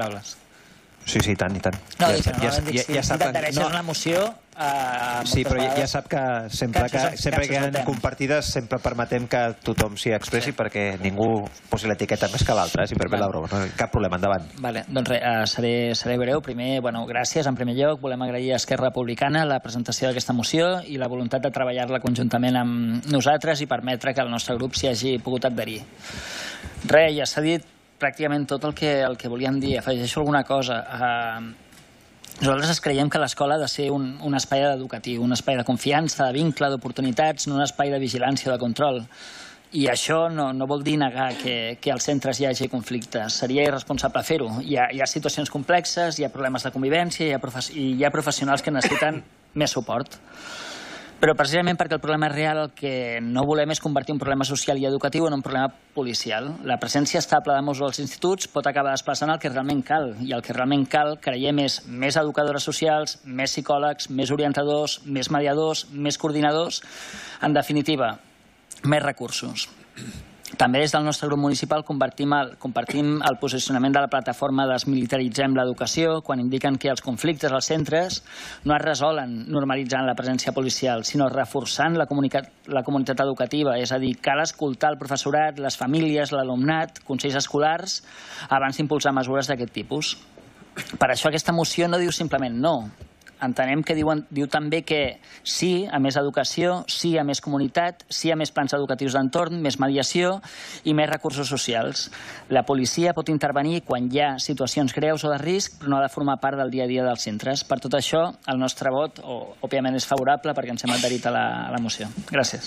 Sí, i tant, i tant. No, d'adhereixen a la moció... Sí, però ja sap que sempre que queden compartides sempre permetem que tothom s'hi expressi perquè ningú posi l'etiqueta més que l'altre, si permet la broma. Cap problema, endavant. Doncs res, seré breu. Primer, gràcies. En primer lloc, volem agrair a Esquerra Republicana la presentació d'aquesta moció i la voluntat de treballar-la conjuntament amb nosaltres i permetre que el nostre grup s'hi hagi pogut adherir. Res, ja s'ha dit pràcticament tot el que volíem dir. Afegeixo alguna cosa. Nosaltres creiem que l'escola ha de ser un espai educatiu, un espai de confiança, de vincle, d'oportunitats, no un espai de vigilància o de control. I això no vol dir negar que als centres hi hagi conflictes. Seria irresponsable fer-ho. Hi ha situacions complexes, hi ha problemes de convivència i hi ha professionals que necessiten més suport. Però precisament perquè el problema és real, el que no volem és convertir un problema social i educatiu en un problema policial. La presència estable de Mossos als instituts pot acabar desplaçant el que realment cal, i el que realment cal, creiem, és més educadores socials, més psicòlegs, més orientadors, més mediadors, més coordinadors, en definitiva, més recursos. També des del nostre grup municipal compartim el posicionament de la plataforma Desmilitaritzem l'Educació quan indiquen que els conflictes als centres no es resolen normalitzant la presència policial, sinó reforçant la comunitat educativa. És a dir, cal escoltar el professorat, les famílies, l'alumnat, consells escolars, abans d'impulsar mesures d'aquest tipus. Per això aquesta moció no diu simplement no. Entenem que diu també que sí a més educació, sí a més comunitat, sí a més plans educatius d'entorn, més mediació i més recursos socials. La policia pot intervenir quan hi ha situacions greus o de risc, però no ha de formar part del dia a dia dels centres. Per tot això, el nostre vot, òbviament, és favorable perquè ens hem adherit a la moció. Gràcies.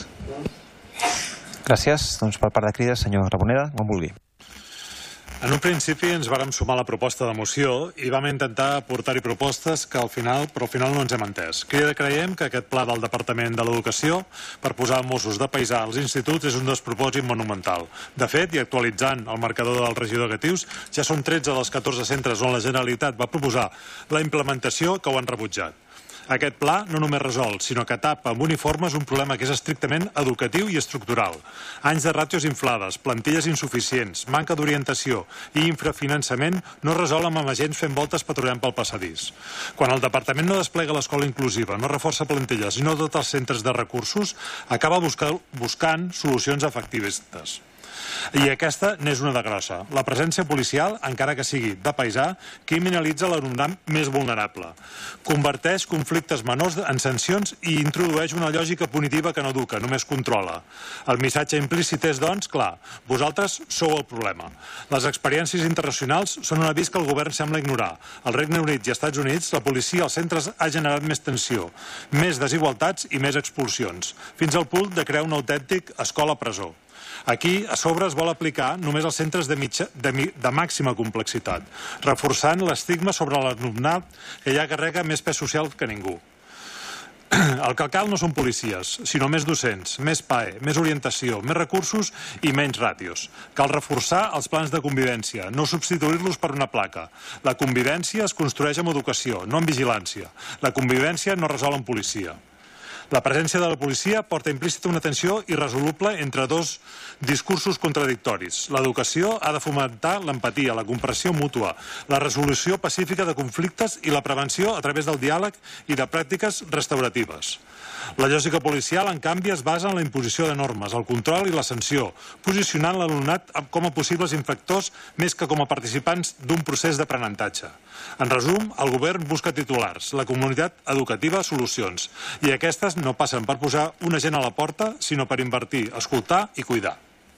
Gràcies. Doncs per part de Crida, senyor Raboneda, com vulgui. En un principi ens vàrem sumar a la proposta de moció i vam intentar aportar-hi propostes però al final no ens hem entès. Creiem que aquest pla del Departament de l'Educació per posar Mossos de paisà als instituts és un despropòsit monumental. De fet, i actualitzant el marcador dels regidors educatius, ja són 13 dels 14 centres on la Generalitat va proposar la implementació que ho han rebutjat. Aquest pla no només resol, sinó que tapa amb uniformes un problema que és estrictament educatiu i estructural. Anys de ràtios inflades, plantilles insuficients, manca d'orientació i infrafinançament no es resolen amb agents fent voltes patrullant pel passadís. Quan el departament no desplega l'escola inclusiva, no reforça plantilles i no dota els centres de recursos, acaba buscant solucions efectivistes. I aquesta n'és una de grossa. La presència policial, encara que sigui de paisà, criminalitza l'alumnat més vulnerable. Converteix conflictes menors en sancions i introdueix una lògica punitiva que no educa, només controla. El missatge implícit és, doncs, clar, vosaltres sou el problema. Les experiències internacionals són un avís que el govern sembla ignorar. Al Regne Unit i als Estats Units, la policia als centres ha generat més tensió, més desigualtats i més expulsions, fins al punt de crear un autèntic escola-presó. Aquí, a sobre, es vol aplicar només als centres de màxima complexitat, reforçant l'estigma sobre l'alumnat que ja carrega més pes social que ningú. El que cal no són policies, sinó més docents, més PAE, més orientació, més recursos i menys ràtios. Cal reforçar els plans de convivència, no substituir-los per una placa. La convivència es construeix amb educació, no amb vigilància. La convivència no es resol amb policia. La presència de la policia porta implícita una tensió irresoluble entre dos discursos contradictoris. L'educació ha de fomentar l'empatia, la comprensió mútua, la resolució pacífica de conflictes i la prevenció a través del diàleg i de pràctiques restauratives. La lògica policial, en canvi, es basa en la imposició de normes, el control i la sanció, posicionant l'alumnat com a possibles infractors més que com a participants d'un procés d'aprenentatge. En resum, el govern busca titulars, la comunitat educativa solucions, i aquestes no passen per posar una gent a la porta, sinó per invertir, escoltar i cuidar.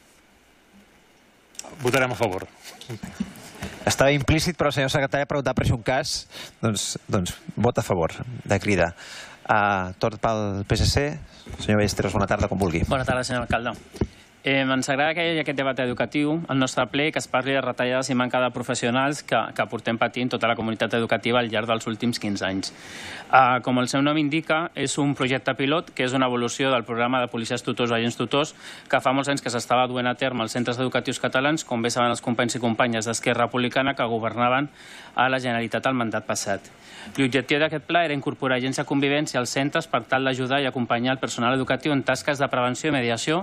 Votarem a favor. Estava implícit, però el senyor secretari ha preguntat per un cas, doncs vot a favor de Crida. Torn pel PSC. Senyor Ballesteros, bona tarda, com vulgui. Bona tarda, senyor alcalde. Ens agrada que hi hagi aquest debat educatiu al nostre ple, que es parli de retallades i manca de professionals que portem patint tota la comunitat educativa al llarg dels últims 15 anys. Com el seu nom indica, és un projecte pilot que és una evolució del programa de policies tutors o agents tutors que fa molts anys que s'estava duent a terme als centres educatius catalans, com bé saben els companys i companyes d'Esquerra Republicana que governaven a la Generalitat el mandat passat. L'objectiu d'aquest pla era incorporar agents de convivència als centres per tal d'ajudar i acompanyar el personal educatiu en tasques de prevenció i mediació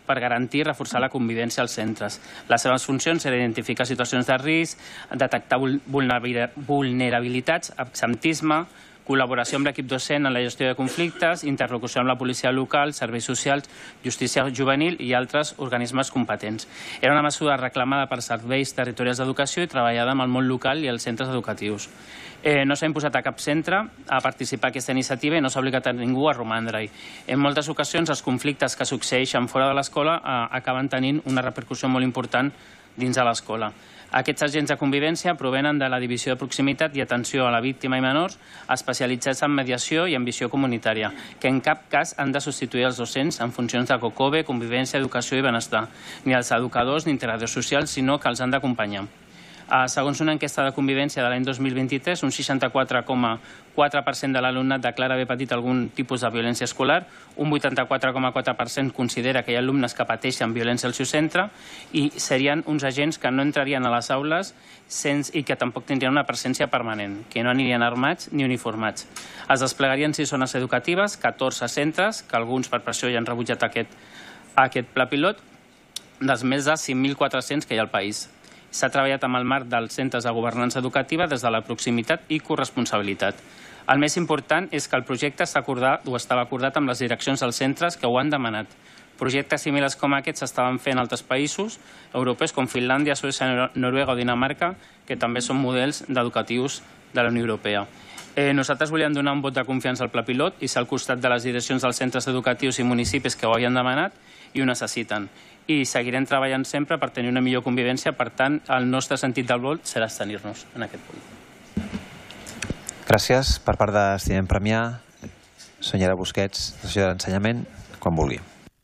per garantir i reforçar la convivència als centres. Les seves funcions eren identificar situacions de risc, detectar vulnerabilitats, absentisme, col·laboració amb l'equip docent en la gestió de conflictes, interlocució amb la policia local, serveis socials, justícia juvenil i altres organismes competents. Era una mesura reclamada per serveis territorials d'educació i treballada amb el món local i els centres educatius. No s'ha imposat a cap centre a participar en aquesta iniciativa i no s'ha obligat a ningú a romandre-hi. En moltes ocasions, els conflictes que succeeixen fora de l'escola acaben tenint una repercussió molt important dins de l'escola. Aquests agents de convivència provenen de la Divisió de Proximitat i Atenció a la Víctima i Menors, especialitzats en mediació i en visió comunitària, que en cap cas han de substituir els docents en funcions de COCOBE, convivència, educació i benestar, ni els educadors ni integradors socials, sinó que els han d'acompanyar. Segons una enquesta de convivència de l'any 2023, un 64,4% de l'alumnat declara haver patit algun tipus de violència escolar, un 84,4% considera que hi ha alumnes que pateixen violència al seu centre i serien uns agents que no entrarien a les aules i que tampoc tindrien una presència permanent, que no anirien armats ni uniformats. Es desplegarien 6 zones educatives, 14 centres, que alguns per pressió ja han rebutjat aquest pla pilot, dels més de 5.400 que hi ha al país. S'ha treballat amb el marc dels centres de governança educativa des de la proximitat i corresponsabilitat. El més important és que el projecte estava acordat amb les direccions dels centres que ho han demanat. Projectes similars com aquests s'estaven fent en altres països europeus com Finlàndia, Suècia, Noruega o Dinamarca, que també són models educatius de la Unió Europea. Nosaltres volíem donar un vot de confiança al pla pilot i ser al costat de les direccions dels centres educatius i municipis que ho havien demanat i ho necessiten. I seguirem treballant sempre per tenir una millor convivència, per tant, el nostre sentit del vot serà abstenir-nos en aquest punt. Gràcies. Per part d'Estimem Premià, senyora Busquets, sessió d'ensenyament, quan vulgui.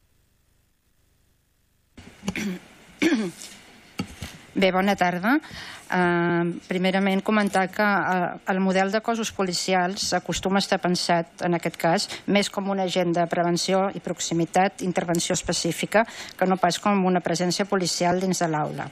Bé, bona tarda. Primerament comentar que el model de cossos policials acostuma a estar pensat, en aquest cas, més com un agent de prevenció i proximitat, intervenció específica, que no pas com una presència policial dins de l'aula.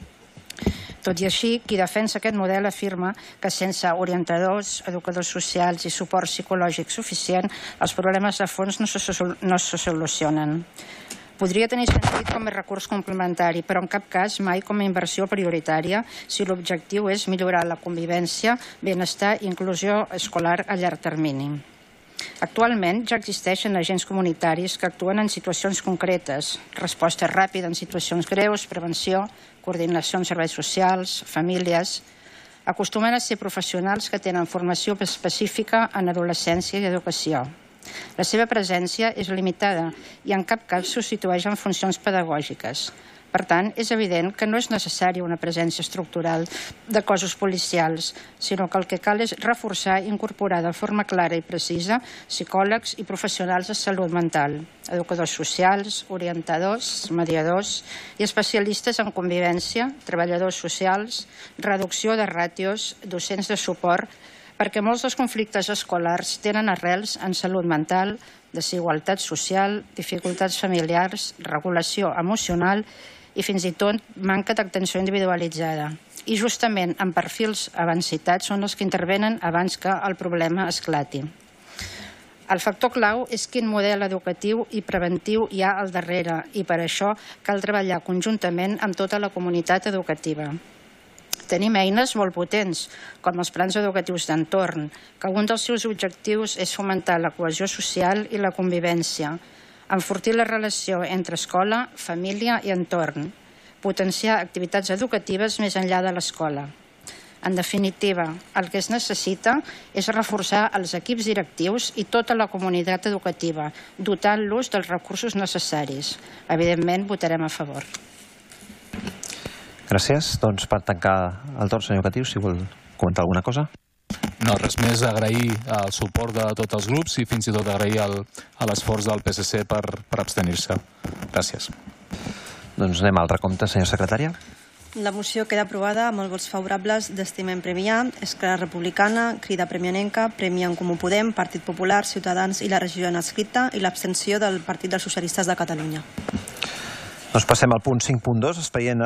Tot i així, qui defensa aquest model afirma que sense orientadors, educadors socials i suport psicològic suficient, els problemes de fons no se solucionen. Podria tenir sentit com a recurs complementari, però en cap cas mai com a inversió prioritària si l'objectiu és millorar la convivència, benestar i inclusió escolar a llarg termini. Actualment ja existeixen agents comunitaris que actuen en situacions concretes, resposta ràpida en situacions greus, prevenció, coordinació amb serveis socials, famílies. Acostumen a ser professionals que tenen formació específica en adolescència i educació. La seva presència és limitada i en cap cas substitueix en funcions pedagògiques. Per tant, és evident que no és necessària una presència estructural de cossos policials, sinó que el que cal és reforçar i incorporar de forma clara i precisa psicòlegs i professionals de salut mental, educadors socials, orientadors, mediadors i especialistes en convivència, treballadors socials, reducció de ràtios, docents de suport, perquè molts dels conflictes escolars tenen arrels en salut mental, desigualtat social, dificultats familiars, regulació emocional i fins i tot manca d'atenció individualitzada. I justament en perfils avancitats són els que intervenen abans que el problema esclati. El factor clau és quin model educatiu i preventiu hi ha al darrere i per això cal treballar conjuntament amb tota la comunitat educativa. Tenim eines molt potents, com els plans educatius d'entorn, que un dels seus objectius és fomentar la cohesió social i la convivència, enfortir la relació entre escola, família i entorn, potenciar activitats educatives més enllà de l'escola. En definitiva, el que es necessita és reforçar els equips directius i tota la comunitat educativa, dotant-los dels recursos necessaris. Evidentment, votarem a favor. Gràcies. Doncs per tancar el torn, senyor Catius, si vol comentar alguna cosa. No, res més, agrair el suport de tots els grups i fins i tot agrair l'esforç del PSC per abstenir-se. Gràcies. Doncs anem al recompte, senyor secretària. La moció queda aprovada amb els vots favorables d'Estimem Premià, Esquerra Republicana, Crida Premianenca, Premià en Comú Podem, Partit Popular, Ciutadans i la regió no adscrita i l'abstenció del Partit dels Socialistes de Catalunya. Doncs passem al punt 5.2, expedient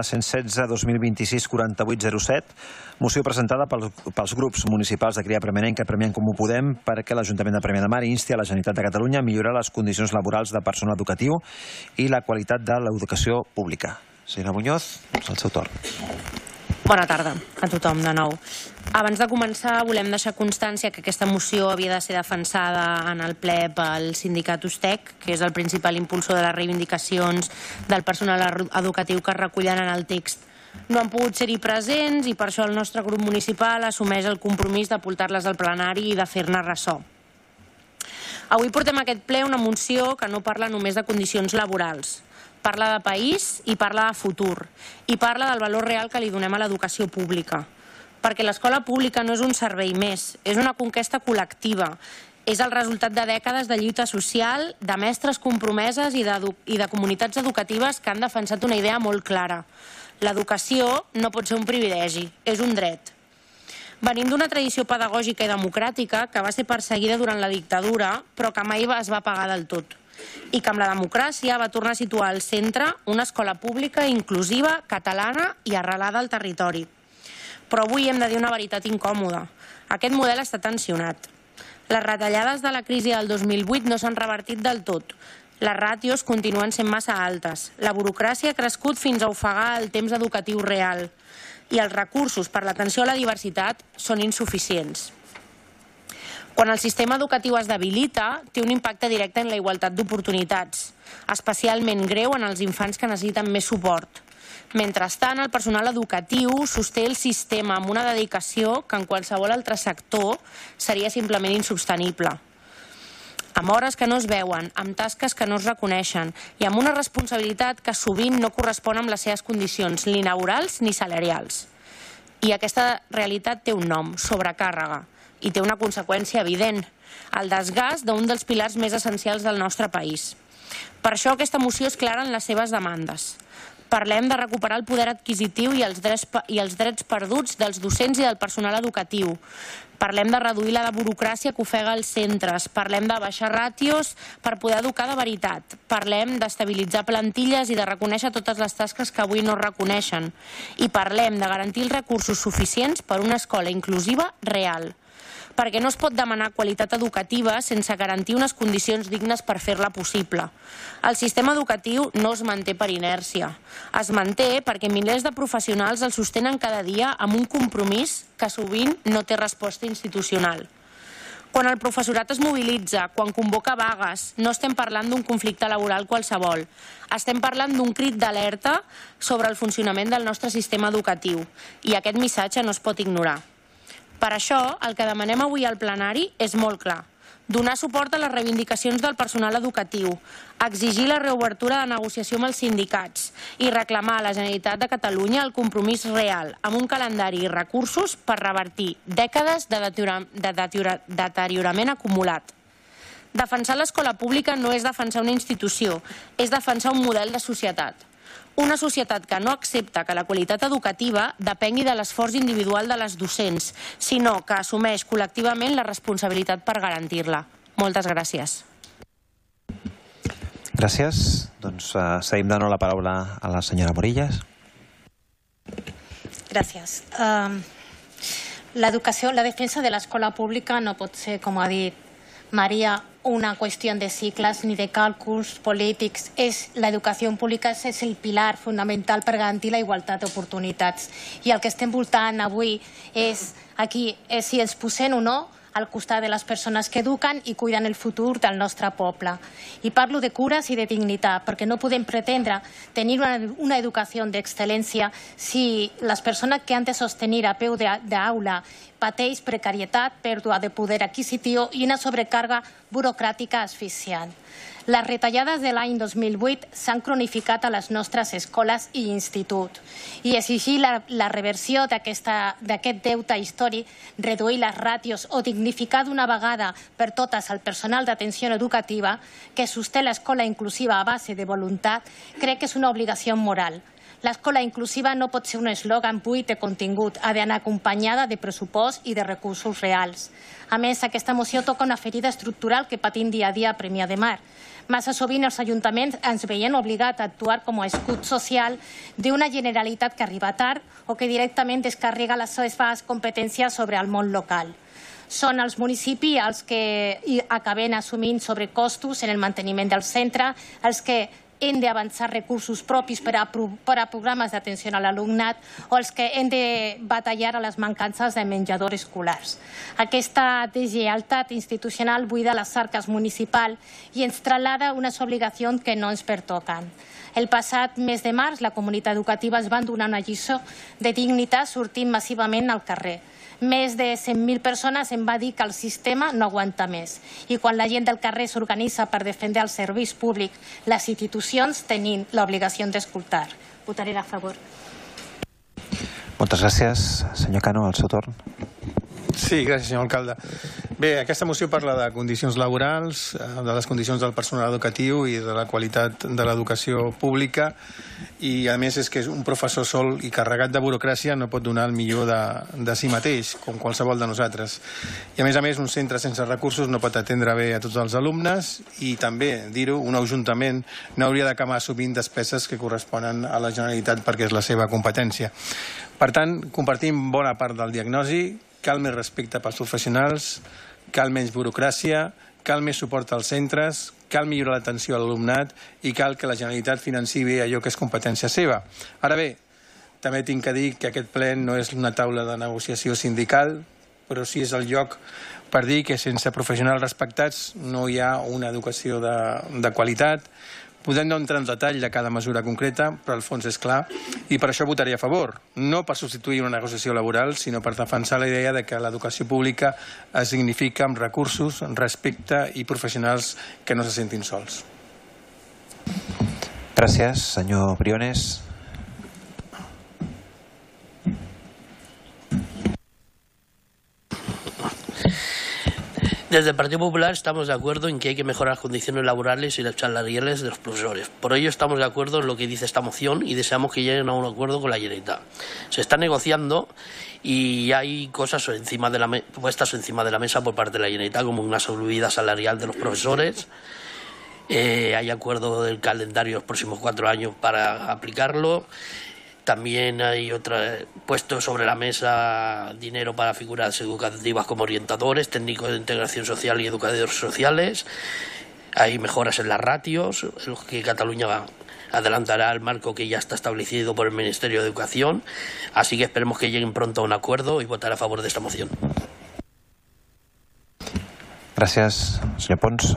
A116-2026-4807, moció presentada pels grups municipals de Crida Premianenca i Premià en Comú Podem perquè l'Ajuntament de Premià de Mar insti a la Generalitat de Catalunya a millorar les condicions laborals de personal educatiu i la qualitat de l'educació pública. Senyora Muñoz, és el seu torn. Bona tarda a tothom de nou. Abans de començar volem deixar constància que aquesta moció havia de ser defensada en el ple pel sindicat USTEC, que és el principal impulsor de les reivindicacions del personal educatiu que es recullen en el text. No han pogut ser-hi presents i per això el nostre grup municipal assumeix el compromís de portar-les al plenari i de fer-ne ressò. Avui portem a aquest ple una moció que no parla només de condicions laborals. Parla de país i parla de futur. I parla del valor real que li donem a l'educació pública. Perquè l'escola pública no és un servei més, és una conquesta col·lectiva. És el resultat de dècades de lluita social, de mestres compromeses i de comunitats educatives que han defensat una idea molt clara. L'educació no pot ser un privilegi, és un dret. Venim d'una tradició pedagògica i democràtica que va ser perseguida durant la dictadura, però que mai es va pagar del tot. I que amb la democràcia va tornar a situar al centre una escola pública inclusiva, catalana i arrelada al territori. Però avui hem de dir una veritat incòmoda. Aquest model està tensionat. Les retallades de la crisi del 2008 no s'han revertit del tot. Les ràtios continuen sent massa altes. La burocràcia ha crescut fins a ofegar el temps educatiu real. I els recursos per l'atenció a la diversitat són insuficients. Quan el sistema educatiu es debilita, té un impacte directe en la igualtat d'oportunitats, especialment greu en els infants que necessiten més suport. Mentrestant, el personal educatiu sosté el sistema amb una dedicació que en qualsevol altre sector seria simplement insostenible. Amb hores que no es veuen, amb tasques que no es reconeixen i amb una responsabilitat que sovint no correspon amb les seves condicions ni laborals ni salarials. I aquesta realitat té un nom, sobrecàrrega. I té una conseqüència evident, el desgast d'un dels pilars més essencials del nostre país. Per això aquesta moció és clara en les seves demandes. Parlem de recuperar el poder adquisitiu i els drets perduts dels docents i del personal educatiu. Parlem de reduir la burocràcia que ofega els centres. Parlem de baixar ràtios per poder educar de veritat. Parlem d'estabilitzar plantilles i de reconèixer totes les tasques que avui no es reconeixen. I parlem de garantir els recursos suficients per a una escola inclusiva real. Perquè no es pot demanar qualitat educativa sense garantir unes condicions dignes per fer-la possible. El sistema educatiu no es manté per inèrcia. Es manté perquè milers de professionals el sostenen cada dia amb un compromís que sovint no té resposta institucional. Quan el professorat es mobilitza, quan convoca vagues, no estem parlant d'un conflicte laboral qualsevol. Estem parlant d'un crit d'alerta sobre el funcionament del nostre sistema educatiu. I aquest missatge no es pot ignorar. Per això, el que demanem avui al plenari és molt clar. Donar suport a les reivindicacions del personal educatiu, exigir la reobertura de negociació amb els sindicats i reclamar a la Generalitat de Catalunya el compromís real amb un calendari i recursos per revertir dècades de deteriorament acumulat. Defensar l'escola pública no és defensar una institució, és defensar un model de societat. Una societat que no accepta que la qualitat educativa depengui de l'esforç individual de les docents, sinó que assumeix col·lectivament la responsabilitat per garantir-la. Moltes gràcies. Gràcies. Doncs seguim donant la paraula a la senyora Morillas. Gràcies. L'educació, la defensa de l'escola pública no pot ser, com ha dit Maria, una qüestió de cicles ni de càlculs polítics. L'educació pública és el pilar fonamental per garantir la igualtat d'oportunitats. I el que estem votant avui és si ens posem o no al costat de les persones que eduquen i cuiden el futur del nostre poble. I parlo de cures i de dignitat, perquè no podem pretendre tenir una educació d'excel·lència si les persones que han de sostenir a peu d'aula pateix precarietat, pèrdua de poder adquisitiu i una sobrecàrrega burocràtica asfixiant. Les retallades de l'any 2008 s'han cronificat a les nostres escoles i instituts i exigir la reversió d'aquest deute històric, reduir les ràtios o dignificar d'una vegada per totes el personal d'atenció educativa que sosté l'escola inclusiva a base de voluntat, crec que és una obligació moral. L'escola inclusiva no pot ser un eslògan buit de contingut, ha d'anar acompanyada de pressupost i de recursos reals. A més, aquesta moció toca una ferida estructural que patim dia a dia a Premià de Mar. Massa sovint els ajuntaments ens veien obligats a actuar com a escut social d'una Generalitat que arriba tard o que directament descarrega les seves competències sobre el món local. Són els municipis els que acaben assumint sobrecostos en el manteniment del centre, els que hem d'avançar recursos propis per a programes d'atenció a l'alumnat o els que hem de batallar a les mancances de menjadors escolars. Aquesta deslleialtat institucional buida les arques municipals i ens traslada unes obligacions que no ens pertoquen. El passat mes de març, la comunitat educativa es va donar una lliçó de dignitat sortint massivament al carrer. Més de 100.000 persones em va dir que el sistema no aguanta més. I quan la gent del carrer s'organitza per defendre els serveis públics, les institucions tenim l'obligació d'escoltar. Votaré a favor. Moltes gràcies. Senyor Cano, al seu torn. Sí, gràcies, senyor alcalde. Bé, aquesta moció parla de condicions laborals, de les condicions del personal educatiu i de la qualitat de l'educació pública, i a més és que un professor sol i carregat de burocràcia no pot donar el millor de si mateix, com qualsevol de nosaltres. I a més, un centre sense recursos no pot atendre bé a tots els alumnes i també, dir-ho, un ajuntament no hauria d'acabar assumint despeses que corresponen a la Generalitat perquè és la seva competència. Per tant, compartim bona part del diagnosi. Cal més respecte pels professionals, cal menys burocràcia, cal més suport als centres, cal millorar l'atenció a l'alumnat i cal que la Generalitat financi bé allò que és competència seva. Ara bé, també tinc que dir que aquest ple no és una taula de negociació sindical, però sí és el lloc per dir que sense professionals respectats no hi ha una educació de qualitat. Podem no entrar en detall de cada mesura concreta, però el fons és clar, i per això votaria a favor, no per substituir una negociació laboral, sinó per defensar la idea de que l'educació pública es significa amb recursos, respecte i professionals que no se sentin sols. Gràcies, senyor Briones. Desde el Partido Popular estamos de acuerdo en que hay que mejorar las condiciones laborales y las salariales de los profesores. Por ello estamos de acuerdo en lo que dice esta moción y deseamos que lleguen a un acuerdo con la Generalitat. Se está negociando y hay cosas puestas encima de la mesa por parte de la Generalitat, como una subida salarial de los profesores. Hay acuerdo del calendario de los próximos 4 años para aplicarlo. También hay puesto sobre la mesa dinero para figuras educativas como orientadores, técnicos de integración social y educadores sociales. Hay mejoras en las ratios, en los que Cataluña adelantará el marco que ya está establecido por el Ministerio de Educación. Así que esperemos que lleguen pronto a un acuerdo y votar a favor de esta moción. Gràcies, senyor Pons.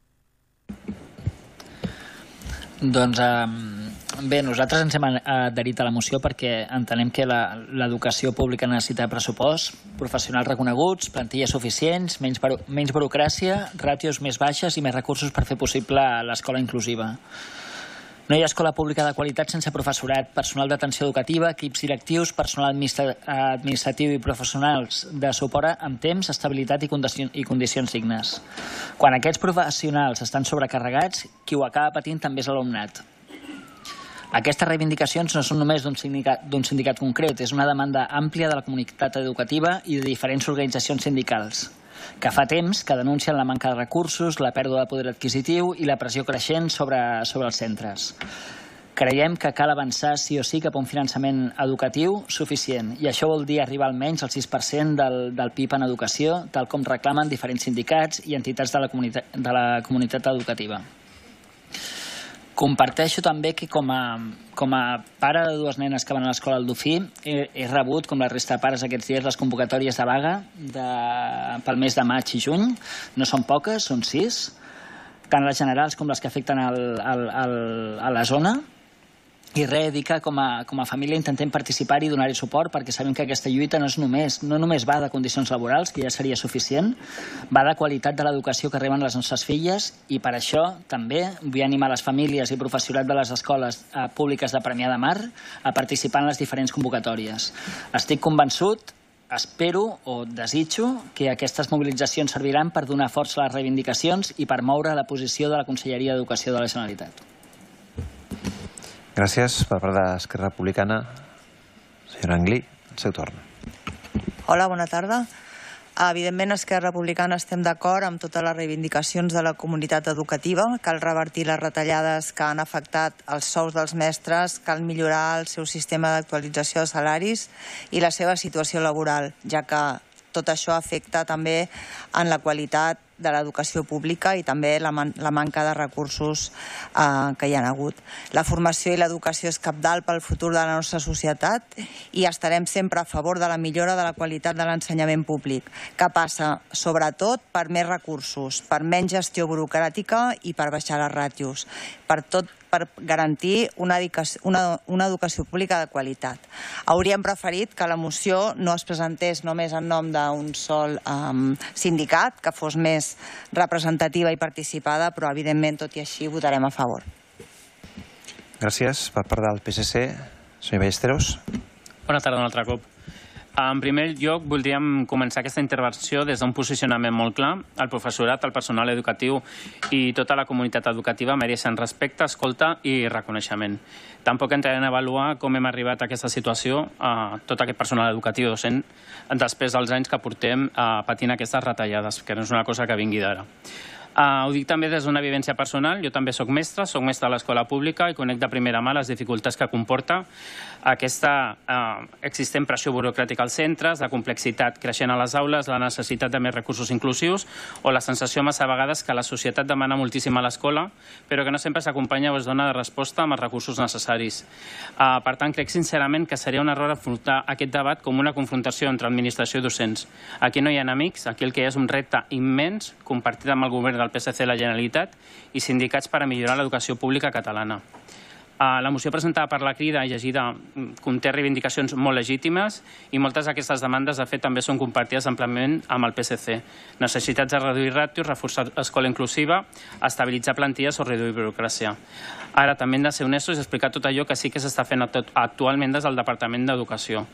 Doncs bé, nosaltres ens hem adherit a la moció perquè entenem que l'educació pública necessita pressupost, professionals reconeguts, plantilles suficients, menys burocràcia, ràtios més baixes i més recursos per fer possible l'escola inclusiva. No hi ha escola pública de qualitat sense professorat, personal d'atenció educativa, equips directius, personal administratiu i professionals de suport amb temps, estabilitat i condicions dignes. Quan aquests professionals estan sobrecarregats, qui ho acaba patint també és l'alumnat. Aquestes reivindicacions no són només d'un sindicat concret, és una demanda àmplia de la comunitat educativa i de diferents organitzacions sindicals, que fa temps que denuncien la manca de recursos, la pèrdua de poder adquisitiu i la pressió creixent sobre els centres. Creiem que cal avançar sí o sí cap a un finançament educatiu suficient, i això vol dir arribar almenys al 6% del PIB en educació, tal com reclamen diferents sindicats i entitats de la comunitat educativa. Comparteixo també que com a pare de 2 nenes que van a l'escola al Dofí he rebut, com la resta de pares aquests dies, les convocatòries de vaga pel mes de maig i juny. No són poques, són 6, tant les generals com les que afecten a la zona. I res, dir que com a família intentem participar i donar-hi suport perquè sabem que aquesta lluita no només va de condicions laborals, que ja seria suficient, va de qualitat de l'educació que reben les nostres filles, i per això també vull animar les famílies i professorat de les escoles públiques de Premià de Mar a participar en les diferents convocatòries. Estic convençut, espero o desitjo que aquestes mobilitzacions serviran per donar força a les reivindicacions i per moure la posició de la Conselleria d'Educació de la Generalitat. Gràcies. Per part d'Esquerra Republicana, senyora Anglí, el seu torn. Hola, bona tarda. Evidentment, a Esquerra Republicana estem d'acord amb totes les reivindicacions de la comunitat educativa. Cal revertir les retallades que han afectat els sous dels mestres, cal millorar el seu sistema d'actualització de salaris i la seva situació laboral, ja que tot això afecta també en la qualitat de l'educació pública i també la manca de recursos que hi ha hagut. La formació i l'educació és cabdal pel futur de la nostra societat i estarem sempre a favor de la millora de la qualitat de l'ensenyament públic, que passa sobretot per més recursos, per menys gestió burocràtica i per baixar les ràtios, per garantir una educació pública de qualitat. Hauríem preferit que la moció no es presentés només en nom d'un sol sindicat, que fos més representativa i participada, però evidentment, tot i així, votarem a favor. Gràcies. Per part del PSC, senyor Ballesteros. Bona tarda un altre cop. En primer lloc, voldríem començar aquesta intervenció des d'un posicionament molt clar. El professorat, el personal educatiu i tota la comunitat educativa mereixen respecte, escolta i reconeixement. Tampoc entrarem a avaluar com hem arribat a aquesta situació, tot aquest personal educatiu docent, després dels anys que portem patint aquestes retallades, que no és una cosa que vingui d'ara. Ho dic també des d'una vivència personal. Jo també soc mestre a l'escola pública i conec de primera mà les dificultats que comporta aquesta existent pressió burocràtica als centres, de complexitat creixent a les aules, la necessitat de més recursos inclusius o la sensació massa vegades que la societat demana moltíssim a l'escola, però que no sempre s'acompanya o es dona resposta amb els recursos necessaris. Per tant, crec sincerament que seria un error afrontar aquest debat com una confrontació entre administració i docents. Aquí no hi ha enemics, aquí el que hi ha és un repte immens compartit amb el govern del PSC, la Generalitat i sindicats per a millorar l'educació pública catalana. La moció presentada per la Crida i llegida conté reivindicacions molt legítimes i moltes d'aquestes demandes, de fet, també són compartides àmpliament amb el PSC. Necessitats de reduir ràtios, reforçar escola inclusiva, estabilitzar plantilles o reduir burocràcia. Ara, també hem de ser honestos i explicar tot allò que sí que s'està fent actualment des del Departament d'Educació.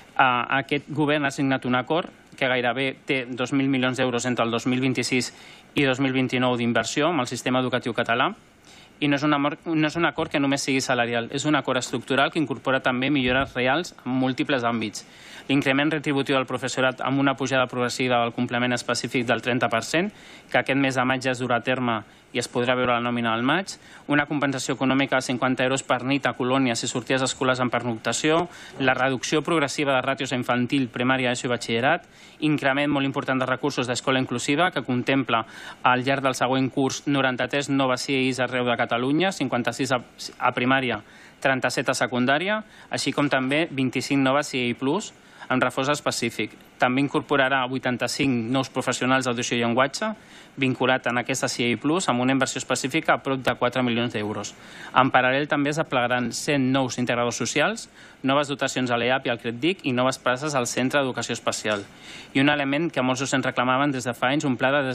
Aquest govern ha signat un acord que gairebé té 2.000 milions d'euros entre el 2026 i 2029 d'inversió amb el sistema educatiu català. I no és un acord que només sigui salarial, és un acord estructural que incorpora també millores reals en múltiples àmbits. L'increment retributiu del professorat amb una pujada progressiva del complement específic del 30%, que aquest mes de maig ja es durà a terme i es podrà veure la nòmina al maig, una compensació econòmica de 50 euros per nit a colònies i sortides escolars en pernoctació, la reducció progressiva de ràtios a infantil, primària, ESO i batxillerat, increment molt important de recursos d'escola inclusiva, que contempla al llarg del següent curs 93 noves CIIs arreu de Catalunya, 56 a primària, 37 a secundària, així com també 25 noves CII+, amb reforç específic. També incorporarà 85 nous professionals d'audició i llenguatge, vinculat en aquesta CII+, amb una inversió específica a prop de 4 milions d'euros. En paral·lel també es desplegaran 100 nous integradors socials, noves dotacions a l'EAP i al CREDIC i noves places al Centre d'Educació Especial. I un element que molts docents reclamaven des de fa anys, un pla de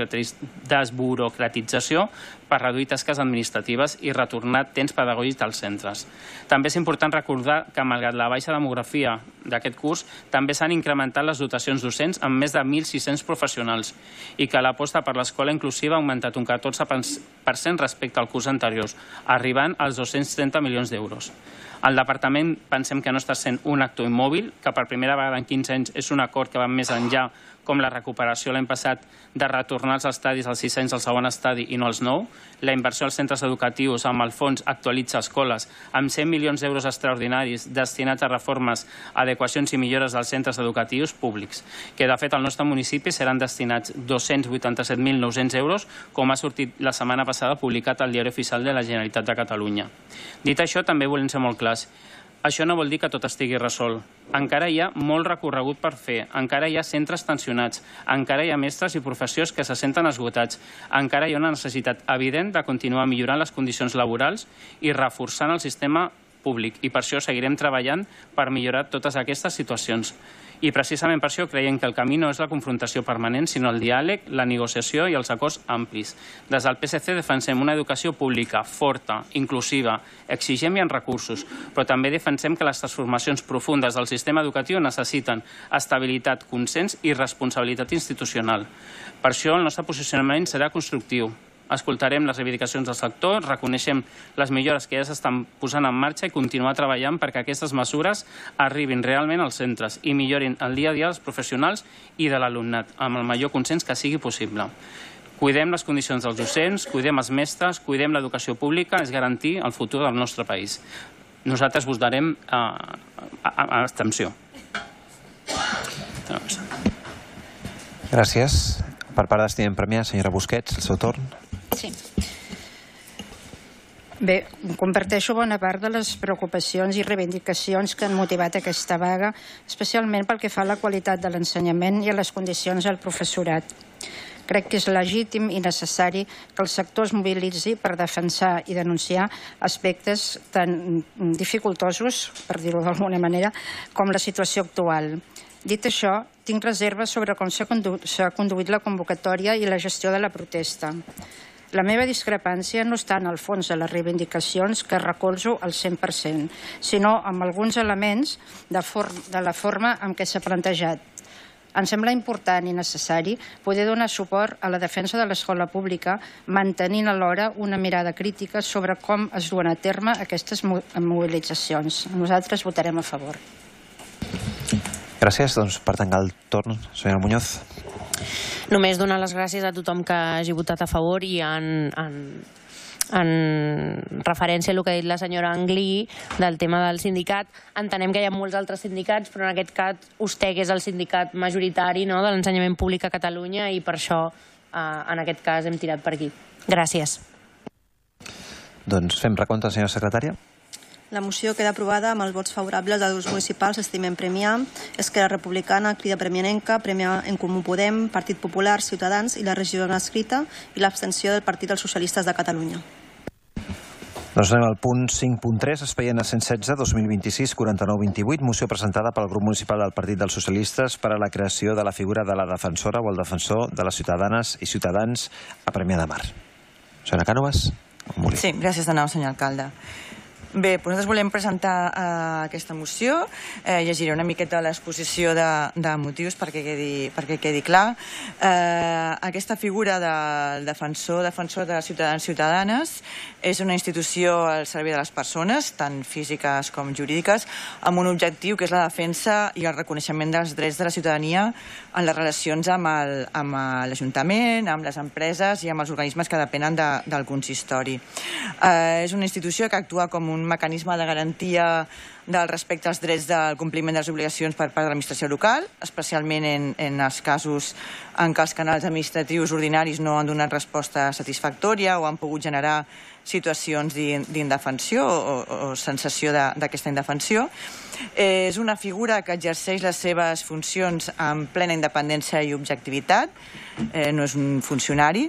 desburocratització per reduir tasques administratives i retornar temps pedagògic als centres. També és important recordar que, malgrat la baixa demografia d'aquest curs, també s'han incrementat les dotacions docents amb més de 1.600 professionals i que l'aposta per l'escola inclusiva ha augmentat un 14% respecte al curs anterior, arribant als 230 milions d'euros. El departament pensem que no està sent un actor immòbil, que per primera vegada en 15 anys és un acord que va més enllà, com la recuperació l'any passat de retornar els estadis als 6 anys al segon estadi i no als 9, la inversió als centres educatius amb el fons Actualitza Escoles, amb 100 milions d'euros extraordinaris destinats a reformes, adequacions i millores dels centres educatius públics, que de fet al nostre municipi seran destinats 287.900 euros, com ha sortit la setmana passada publicat al Diari Oficial de la Generalitat de Catalunya. Dit això, també volem ser molt clars. Això no vol dir que tot estigui resolt. Encara hi ha molt recorregut per fer, encara hi ha centres tensionats, encara hi ha mestres i professors que se senten esgotats, encara hi ha una necessitat evident de continuar millorant les condicions laborals i reforçant el sistema públic, i per això seguirem treballant per millorar totes aquestes situacions. I precisament per això creiem que el camí no és la confrontació permanent, sinó el diàleg, la negociació i els acords amplis. Des del PSC defensem una educació pública forta, inclusiva, exigent i en recursos, però també defensem que les transformacions profundes del sistema educatiu necessiten estabilitat, consens i responsabilitat institucional. Per això el nostre posicionament serà constructiu, escoltarem les reivindicacions del sector, reconeixem les millores que ja s'estan posant en marxa i continuar treballant perquè aquestes mesures arribin realment als centres i millorin el dia a dia dels professionals i de l'alumnat, amb el major consens que sigui possible. Cuidem les condicions dels docents, cuidem els mestres, cuidem l'educació pública, és garantir el futur del nostre país. Nosaltres votarem a abstenció. Gràcies. Per part d'Estimem Premià, senyora Busquets, el seu torn. Sí. Bé, comparteixo bona part de les preocupacions i reivindicacions que han motivat aquesta vaga, especialment pel que fa a la qualitat de l'ensenyament i a les condicions del professorat. Crec que és legítim i necessari que el sector es mobilitzi per defensar i denunciar aspectes tan dificultosos, per dir-ho d'alguna manera, com la situació actual. Dit això, tinc reserves sobre com s'ha conduït la convocatòria i la gestió de la protesta. La meva discrepància no està en el fons de les reivindicacions que recolzo al 100%, sinó amb alguns elements de la forma en què s'ha plantejat. Em sembla important i necessari poder donar suport a la defensa de l'escola pública, mantenint alhora una mirada crítica sobre com es duen a terme aquestes mobilitzacions. Nosaltres votarem a favor. Gràcies. Doncs per tancar el torn, senyora Muñoz. Només donar les gràcies a tothom que hagi votat a favor i en referència al que ha dit la senyora Anglí del tema del sindicat. Entenem que hi ha molts altres sindicats, però en aquest cas USTEC és el sindicat majoritari de l'ensenyament públic a Catalunya i per això en aquest cas hem tirat per aquí. Gràcies. Doncs fem recompte, senyora secretària. La moció queda aprovada amb els vots favorables dels grups municipals Estimem Premià, Esquerra Republicana, Crida Premianenca, Premià en Comú Podem, Partit Popular, Ciutadans i la regió no escrita i l'abstenció del Partit dels Socialistes de Catalunya. Doncs anem al punt 5.3, expedient 116-2026, 49-28, moció presentada pel grup municipal del Partit dels Socialistes per a la creació de la figura de la defensora o el defensor de les ciutadanes i ciutadans a Premià de Mar. Senyora Cànovas? Sí, gràcies de nou, senyor alcalde. Bé, nosaltres volem presentar aquesta moció, llegiré una miqueta l'exposició de motius perquè quedi clar. Aquesta figura del defensor de ciutadans i ciutadanes és una institució al servei de les persones, tant físiques com jurídiques, amb un objectiu que és la defensa i el reconeixement dels drets de la ciutadania en les relacions amb l'Ajuntament, amb les empreses i amb els organismes que depenen del consistori. És una institució que actua com un mecanisme de garantia del respecte als drets del compliment de les obligacions per part de l'administració local, especialment en els casos en què els canals administratius ordinaris no han donat resposta satisfactòria o han pogut generar situacions d'indefensió o sensació d'aquesta indefensió. És una figura que exerceix les seves funcions amb plena independència i objectivitat, no és un funcionari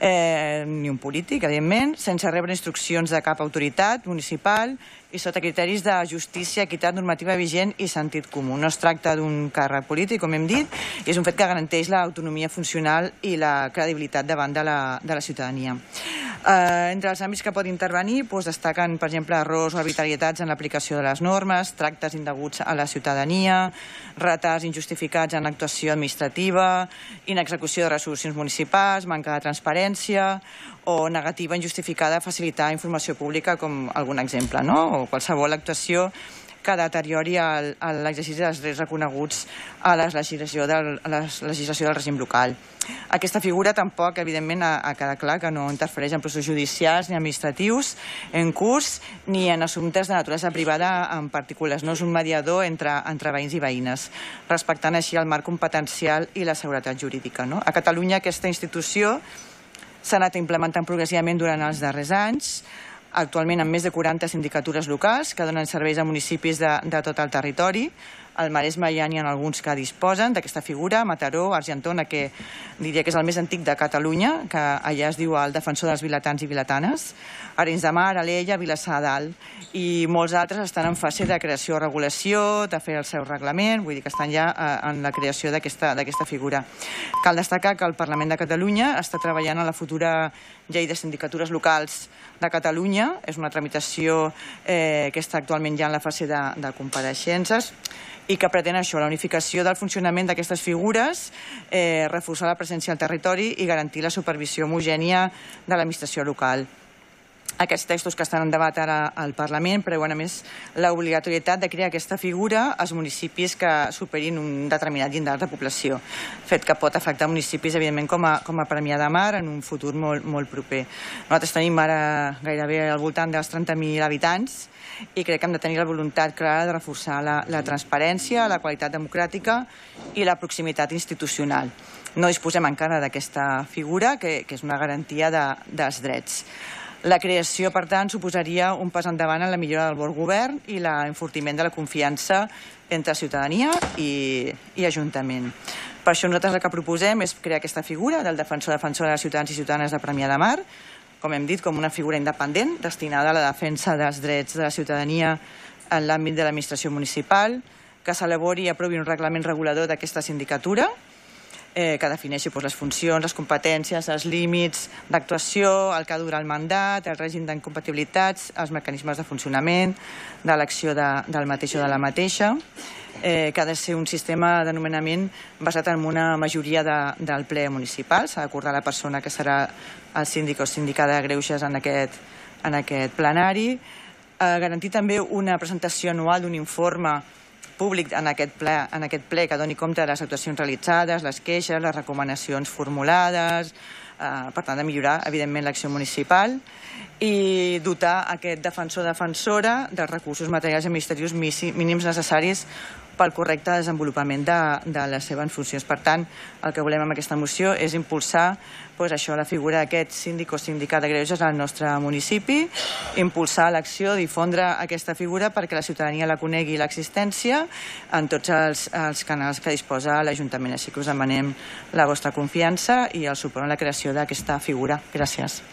ni un polític, evidentment, sense rebre instruccions de cap autoritat municipal i sota criteris de justícia, equitat normativa vigent i sentit comú. No es tracta d'un càrrec polític, com hem dit, i és un fet que garanteix l'autonomia funcional i la credibilitat davant de la ciutadania. Entre els àmbits que pot intervenir destaquen, per exemple, errors o arbitrarietats en l'aplicació de les normes, tractes indeguts a la ciutadania, retards injustificats en l'actuació administrativa, inexecució de resolucions municipals, manca de transparència o negativa injustificada a facilitar informació pública, com algun exemple, o qualsevol actuació que deteriori l'exercici dels drets reconeguts a la legislació del règim local. Aquesta figura tampoc, evidentment, ha quedat clar que no interfereix en processos judicials ni administratius en curs ni en assumptes de naturalesa privada en particulars. No és un mediador entre veïns i veïnes, respectant així el marc competencial i la seguretat jurídica. A Catalunya aquesta institució s'ha anat implementant progressivament durant els darrers anys, actualment amb més de 40 sindicatures locals que donen serveis a municipis de tot el territori. Al Maresme ja n'hi ha alguns que disposen d'aquesta figura, Mataró, Argentona, que diria que és el més antic de Catalunya, que allà es diu el defensor dels vilatans i vilatanes, Arenys de Mar, Alella, Vilassar de Dalt i molts altres estan en fase de creació o regulació, de fer el seu reglament, vull dir que estan ja en la creació d'aquesta figura. Cal destacar que el Parlament de Catalunya està treballant en la futura llei de sindicatures locals de Catalunya, és una tramitació que està actualment ja en la fase de compareixences i que pretén això, la unificació del funcionament d'aquestes figures, reforçar la presència al territori i garantir la supervisió homogènia de l'administració local. Aquests textos que estan en debat ara al Parlament preveuen, a més, l'obligatorietat de crear aquesta figura als municipis que superin un determinat llindar de població, fet que pot afectar municipis, evidentment, com a Premià de Mar en un futur molt proper. Nosaltres tenim ara gairebé al voltant dels 30.000 habitants i crec que hem de tenir la voluntat clara de reforçar la transparència, la qualitat democràtica i la proximitat institucional. No disposem encara d'aquesta figura, que és una garantia dels drets. La creació, per tant, suposaria un pas endavant en la millora del bon govern i l'enfortiment de la confiança entre ciutadania i Ajuntament. Per això nosaltres el que proposem és crear aquesta figura del defensora de ciutadans i ciutadanes de Premià de Mar, com hem dit, com una figura independent destinada a la defensa dels drets de la ciutadania en l'àmbit de l'administració municipal, que s'elabori i aprovi un reglament regulador d'aquesta sindicatura, que defineixi les funcions, les competències, els límits d'actuació, el que dura el mandat, el règim d'incompatibilitats, els mecanismes de funcionament, d'elecció del mateix o de la mateixa, que ha de ser un sistema de nomenament basat en una majoria del ple municipal. S'ha d'acordar la persona que serà el síndic o sindicada de greuges en aquest plenari. Garantir també una presentació anual d'un informe públic en aquest ple que doni compte de les actuacions realitzades, les queixes, les recomanacions formulades, per tant de millorar, evidentment, l'acció municipal i dotar aquest defensor o defensora dels recursos materials i administratius mínims necessaris pel correcte desenvolupament de les seves funcions. Per tant, el que volem amb aquesta moció és impulsar la figura d'aquest síndic o sindicat de greuges al nostre municipi, impulsar l'acció, difondre aquesta figura perquè la ciutadania la conegui l'existència en tots els canals que disposa l'Ajuntament. Així que us demanem la vostra confiança i el suport en la creació d'aquesta figura. Gràcies.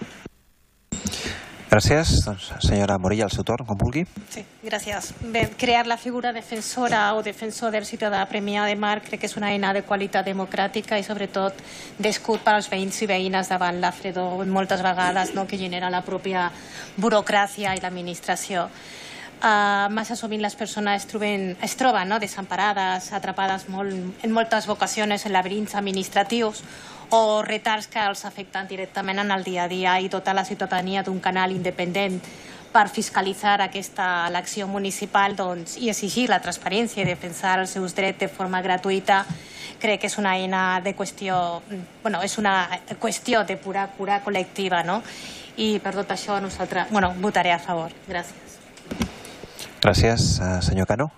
Gràcies. Doncs, senyora Morilla, el seu torn, com vulgui. Sí, gràcies. Bé, crear la figura defensora o defensor del ciutadà a Premià de Mar crec que és una eina de qualitat democràtica i sobretot d'escut per als veïns i veïnes davant la fredor moltes vegades que genera la pròpia burocràcia i l'administració. Massa sovint les persones es troben desemparades, atrapades en moltes ocasions en laberints administratius o retards que els afecten directament en el dia a dia i dotar la ciutadania d'un canal independent per fiscalitzar l'acció municipal i exigir la transparència i defensar els seus drets de forma gratuïta crec que és una eina de qüestió, és una qüestió de pura cura col·lectiva, i per tot això nosaltres votaré a favor. Gràcies. Gràcies, senyor Cano.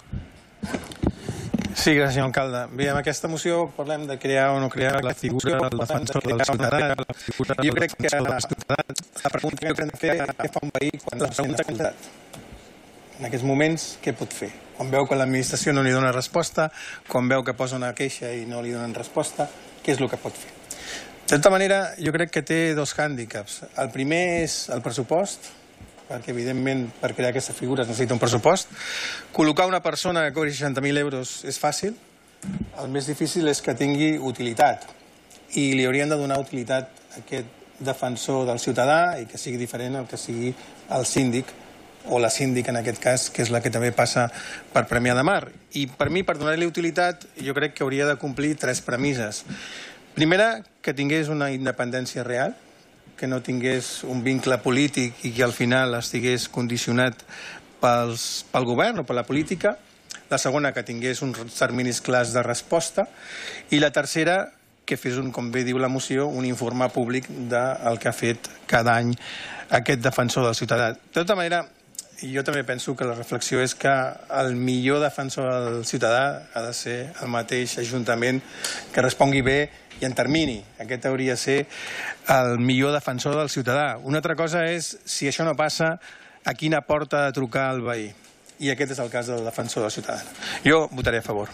Sí, gràcies, senyor alcalde. Bé, amb aquesta moció parlem de crear o no crear la figura del defensor del ciutadà. Jo crec que la pregunta que hem de fer és què fa un veí quan la sent escoltat. En aquests moments, què pot fer? Quan veu que l'administració no li dona resposta, quan veu que posa una queixa i no li donen resposta, què és el que pot fer? De tota manera, jo crec que té dos hàndicaps. El primer és el pressupost, perquè evidentment per crear aquesta figura es necessita un pressupost. Col·locar una persona que cobri 60.000 euros és fàcil, el més difícil és que tingui utilitat i li haurien de donar utilitat a aquest defensor del ciutadà i que sigui diferent al que sigui el síndic o la síndica en aquest cas, que és la que també passa per Premià de Mar. I per mi, per donar-li utilitat, jo crec que hauria de complir 3 premisses. Primera, que tingués una independència real, que no tingués un vincle polític i que al final estigués condicionat pel govern o per la política. La segona, que tingués uns terminis clars de resposta. I la tercera, que fes, com bé diu la moció, un informe públic del que ha fet cada any aquest defensor del ciutadà. De tota manera, jo també penso que la reflexió és que el millor defensor del ciutadà ha de ser el mateix Ajuntament que respongui bé i en termini. Aquest hauria de ser el millor defensor del ciutadà. Una altra cosa és, si això no passa, a quina porta ha de trucar el veí. I aquest és el cas del defensor del ciutadà. Jo votaré a favor.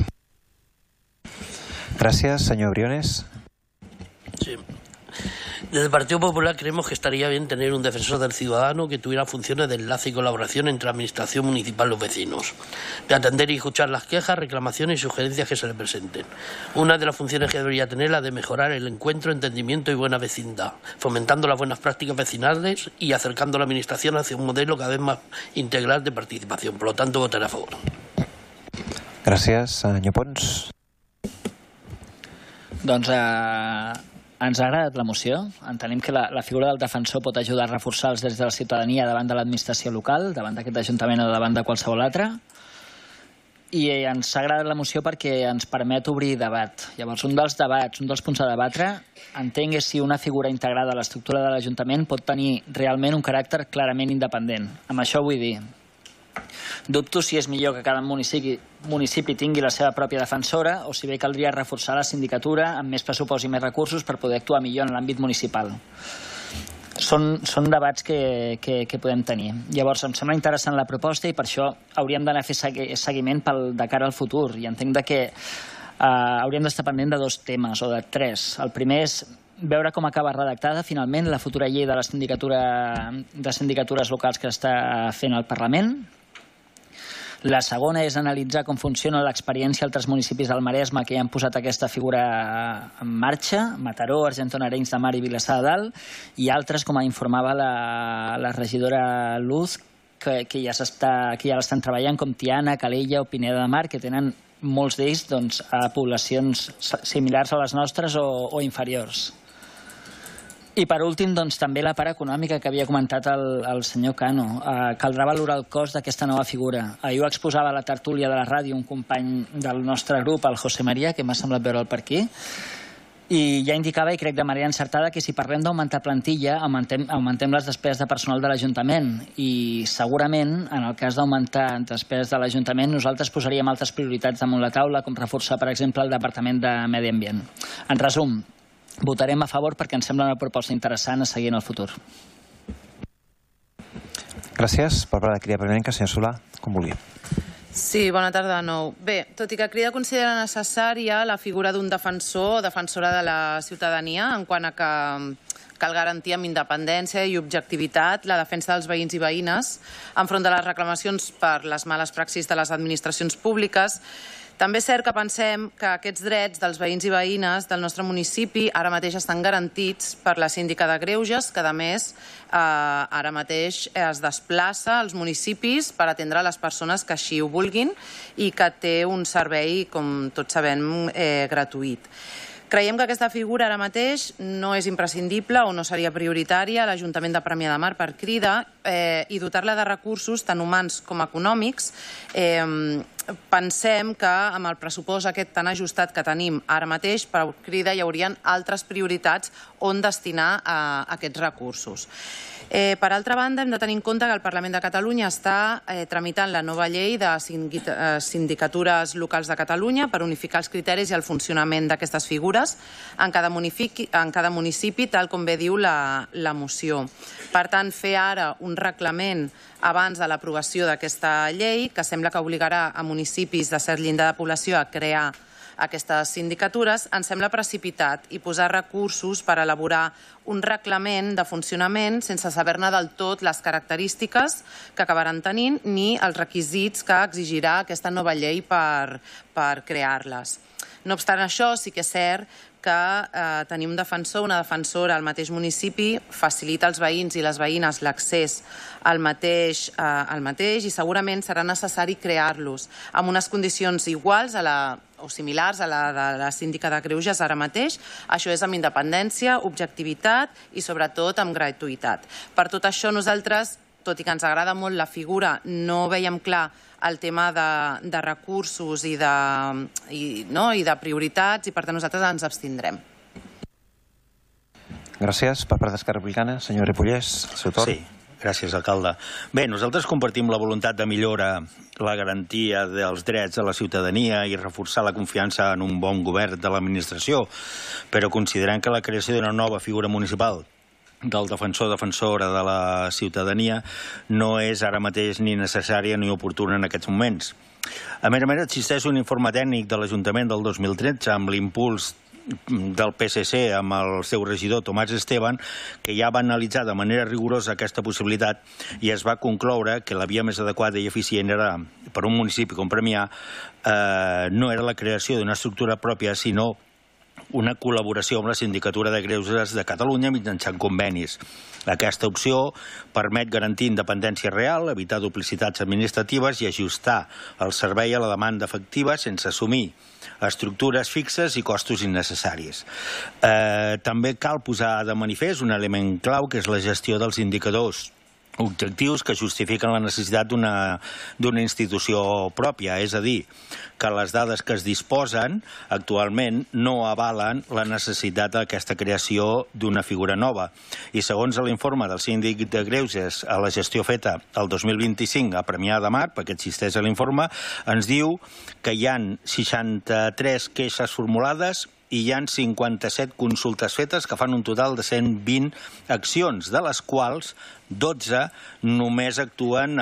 Gràcies, senyor Briones. Sí. Desde el Partido Popular creemos que estaría bien tener un defensor del ciudadano que tuviera funciones de enlace y colaboración entre la administración municipal y los vecinos, de atender y escuchar las quejas, reclamaciones y sugerencias que se le presenten. Una de las funciones que debería tener es la de mejorar el encuentro, entendimiento y buena vecindad, fomentando las buenas prácticas vecinales y acercando a la administración hacia un modelo cada vez más integral de participación. Por lo tanto, votaré a favor. Gràcies, senyor Pons. Doncs ens ha agradat la moció. Entenem que la figura del defensor pot ajudar a reforçar els drets de la ciutadania davant de l'administració local, davant d'aquest ajuntament o davant de qualsevol altre. I ens ha agradat la moció perquè ens permet obrir debat. Llavors, un dels punts a debatre, entenc, és si una figura integrada a l'estructura de l'Ajuntament pot tenir realment un caràcter clarament independent. Amb això vull dir, dubto si és millor que cada municipi tingui la seva pròpia defensora o si bé caldria reforçar la sindicatura amb més pressupost i més recursos per poder actuar millor en l'àmbit municipal. Són debats que podem tenir. Llavors, em sembla interessant la proposta i per això hauríem d'anar a fer seguiment de cara al futur. I entenc que hauríem d'estar pendent de 2 temes, o de 3. El primer és veure com acaba redactada finalment la futura llei de sindicatures locals que està fent el Parlament. La segona és analitzar com funciona l'experiència a altres municipis del Maresme que ja han posat aquesta figura en marxa, Mataró, Argentona, Arenys de Mar i Vilassar de Dalt, i altres, com informava la regidora Luz, que ja l'estan treballant, com Tiana, Calella o Pineda de Mar, que tenen molts d'ells a poblacions similars a les nostres o inferiors. I per últim, també la part econòmica que havia comentat el senyor Cano. Caldrà valorar el cost d'aquesta nova figura. Ahir ho exposava a la tertúlia de la ràdio un company del nostre grup, el José María, que m'ha semblat veure'l per aquí, i ja indicava, i crec de manera encertada, que si parlem d'augmentar plantilla, augmentem les despeses de personal de l'Ajuntament. I segurament, en el cas d'augmentar despeses de l'Ajuntament, nosaltres posaríem altres prioritats damunt la taula, com reforçar, per exemple, el Departament de Medi Ambient. En resum, votarem a favor perquè ens sembla una proposta interessant a seguir en el futur. Gràcies. Per part de Crida Primerenca, senyor Solà, com vulgui. Sí, bona tarda de nou. Bé, tot i que Crida considera necessària la figura d'un defensor o defensora de la ciutadania en quant a que cal garantir amb independència i objectivitat la defensa dels veïns i veïnes enfront de les reclamacions per les males praxis de les administracions públiques, també és cert que pensem que aquests drets dels veïns i veïnes del nostre municipi ara mateix estan garantits per la síndica de Greuges, que a més ara mateix es desplaça als municipis per atendre les persones que així ho vulguin i que té un servei, com tots sabem, gratuït. Creiem que aquesta figura ara mateix no és imprescindible o no seria prioritària a l'Ajuntament de Premià de Mar per Crida i dotar-la de recursos tant humans com econòmics. Pensem que amb el pressupost aquest tan ajustat que tenim ara mateix, per Crida hi haurien altres prioritats on destinar aquests recursos. Per altra banda, hem de tenir en compte que el Parlament de Catalunya està tramitant la nova llei de sindicatures locals de Catalunya per unificar els criteris i el funcionament d'aquestes figures en cada municipi, tal com bé diu la moció. Per tant, fer ara un reglament abans de l'aprovació d'aquesta llei, que sembla que obligarà a municipis de cert llindar de població a crear aquestes sindicatures, ens sembla precipitat i posar recursos per elaborar un reglament de funcionament sense saber-ne del tot les característiques que acabaran tenint ni els requisits que exigirà aquesta nova llei per crear-les. No obstant això, sí que és cert que tenir un defensor o una defensora al mateix municipi facilita als veïns i les veïnes l'accés al mateix i segurament serà necessari crear-los amb unes condicions iguals o similars a la de la síndica de Greuges ara mateix. Això és amb independència, objectivitat i sobretot amb gratuïtat. Per tot això nosaltres, tot i que ens agrada molt la figura, no veiem clar el tema de recursos i de prioritats i per tant nosaltres ens abstindrem. Gràcies. Per part d'Esquerra Republicana, senyor Ripollès, el seu torn. Sí, gràcies, alcalde. Bé, nosaltres compartim la voluntat de millorar la garantia dels drets de la ciutadania i reforçar la confiança en un bon govern de l'administració, però considerem que la creació d'una nova figura municipal del defensor o defensora de la ciutadania no és ara mateix ni necessària ni oportuna en aquests moments. A més, existeix un informe tècnic de l'Ajuntament del 2013 amb l'impuls del PSC amb el seu regidor Tomàs Esteban, que ja va analitzar de manera rigorosa aquesta possibilitat i es va concloure que la via més adequada i eficient era, per un municipi com Premià, no era la creació d'una estructura pròpia, sinó una col·laboració amb la Sindicatura de Greuges de Catalunya mitjançant convenis. Aquesta opció permet garantir independència real, evitar duplicitats administratives i ajustar el servei a la demanda efectiva sense assumir estructures fixes i costos innecessaris. També cal posar de manifest un element clau, que és la gestió dels indicadors objectius que justifiquen la necessitat d'una institució pròpia, és a dir, que les dades que es disposen actualment no avalen la necessitat d'aquesta creació d'una figura nova. I segons l'informe del Síndic de Greuges a la gestió feta el 2025 a Premià de Mar, perquè existeix a l'informe, ens diu que hi ha 63 queixes formulades i hi ha 57 consultes fetes que fan un total de 120 accions, de les quals 12 només actuen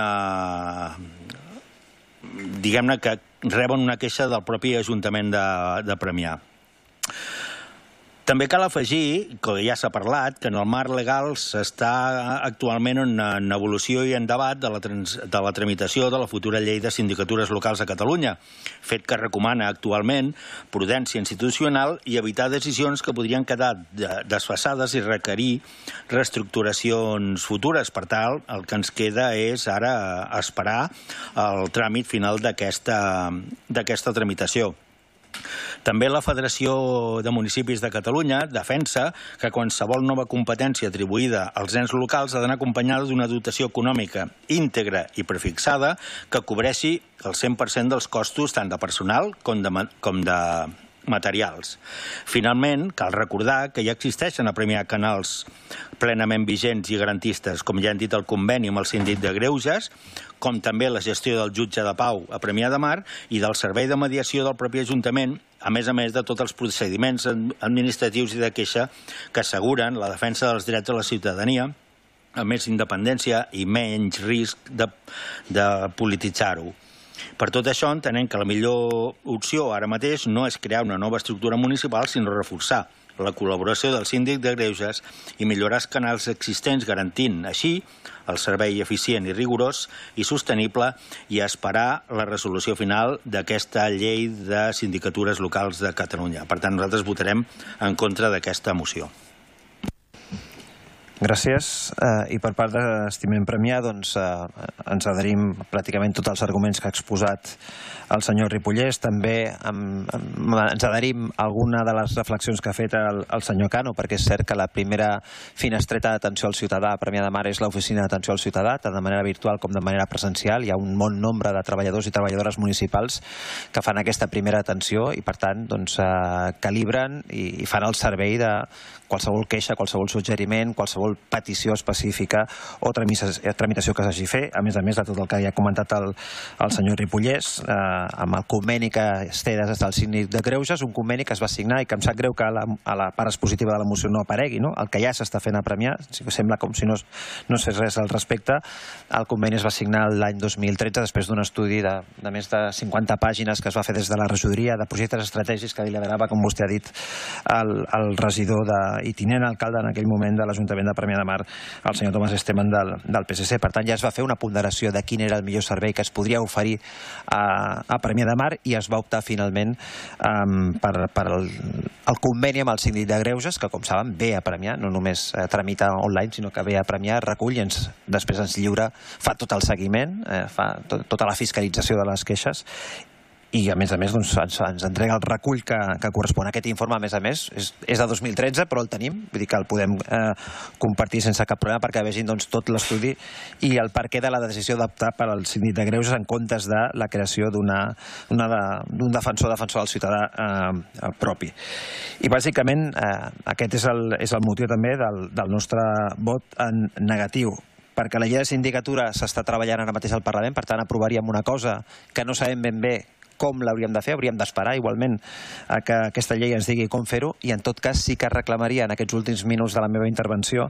diguem-ne que reben una queixa del propi Ajuntament de Premià. També cal afegir, que ja s'ha parlat, que en el marc legal s'està actualment en evolució i en debat de la tramitació de la futura llei de sindicatures locals a Catalunya, fet que recomana actualment prudència institucional i evitar decisions que podrien quedar desfasades i requerir reestructuracions futures. Per tant, el que ens queda és ara esperar el tràmit final d'aquesta tramitació. També la Federació de Municipis de Catalunya defensa que qualsevol nova competència atribuïda als ens locals ha d'anar acompanyada d'una dotació econòmica íntegra i prefixada que cobreixi el 100% dels costos tant de personal com de materials. Finalment, cal recordar que ja existeixen a Premià canals plenament vigents i garantistes, com ja hem dit el conveni amb el Síndic de Greuges, com també la gestió del jutge de pau a Premià de Mar i del servei de mediació del propi Ajuntament, a més de tots els procediments administratius i de queixa que asseguren la defensa dels drets de la ciutadania, amb més independència i menys risc de polititzar-ho. Per tot això, entenem que la millor opció ara mateix no és crear una nova estructura municipal, sinó reforçar la col·laboració del Síndic de Greuges i millorar els canals existents, garantint així el servei eficient i rigorós i sostenible i esperar la resolució final d'aquesta llei de sindicatures locals de Catalunya. Per tant, nosaltres votarem en contra d'aquesta moció. Gràcies. I per part d'Estimem Premià ens adherim pràcticament tots els arguments que ha exposat el senyor Ripollès. També ens adherim a alguna de les reflexions que ha fet el senyor Cano, perquè és cert que la primera finestreta d'atenció al ciutadà a Premià de Mar és l'oficina d'atenció al ciutadà, tant de manera virtual com de manera presencial. Hi ha un bon nombre de treballadors i treballadores municipals que fan aquesta primera atenció i, per tant, calibren i fan el servei de qualsevol queixa, qualsevol suggeriment, qualsevol petició específica o tramitació que s'hagi fet, a més de tot el que ja ha comentat el senyor Ripollès, amb el conveni que es té des del Síndic de Greuges, un conveni que es va signar i que em sap greu que a la part expositiva de la moció no aparegui, no? El que ja s'està fent a Premià, sembla com si no es fes res al respecte. El conveni es va signar l'any 2013 després d'un estudi de més de 50 pàgines que es va fer des de la regidoria de projectes estratègics que liderava, com vostè ha dit, el regidor i tinent alcalde en aquell moment de l'Ajuntament de Premià de Mar, el senyor Tomàs Esteban del PSC. Per tant, ja es va fer una ponderació de quin era el millor servei que es podria oferir a Premià de Mar i es va optar finalment per el conveni amb el Síndic de Greuges, que, com saben, ve a Premià, no només tramita online, sinó que ve a Premià, recull i després ens lliura, fa tot el seguiment, fa tota la fiscalització de les queixes i, a més, ens entrega el recull que correspon a aquest informe. A més, és de 2013, però el tenim, vull dir que el podem compartir sense cap problema perquè vegin tot l'estudi i el perquè de la decisió d'optar per al Síndic de Greuges en comptes de la creació d'un defensor del ciutadà propi. I, bàsicament, aquest és el motiu també del nostre vot en negatiu, perquè la llei de sindicatura s'està treballant ara mateix al Parlament, per tant aprovaríem una cosa que no sabem ben bé com l'hauríem de fer, hauríem d'esperar igualment a que aquesta llei ens digui com fer-ho i en tot cas sí que reclamaria en aquests últims minuts de la meva intervenció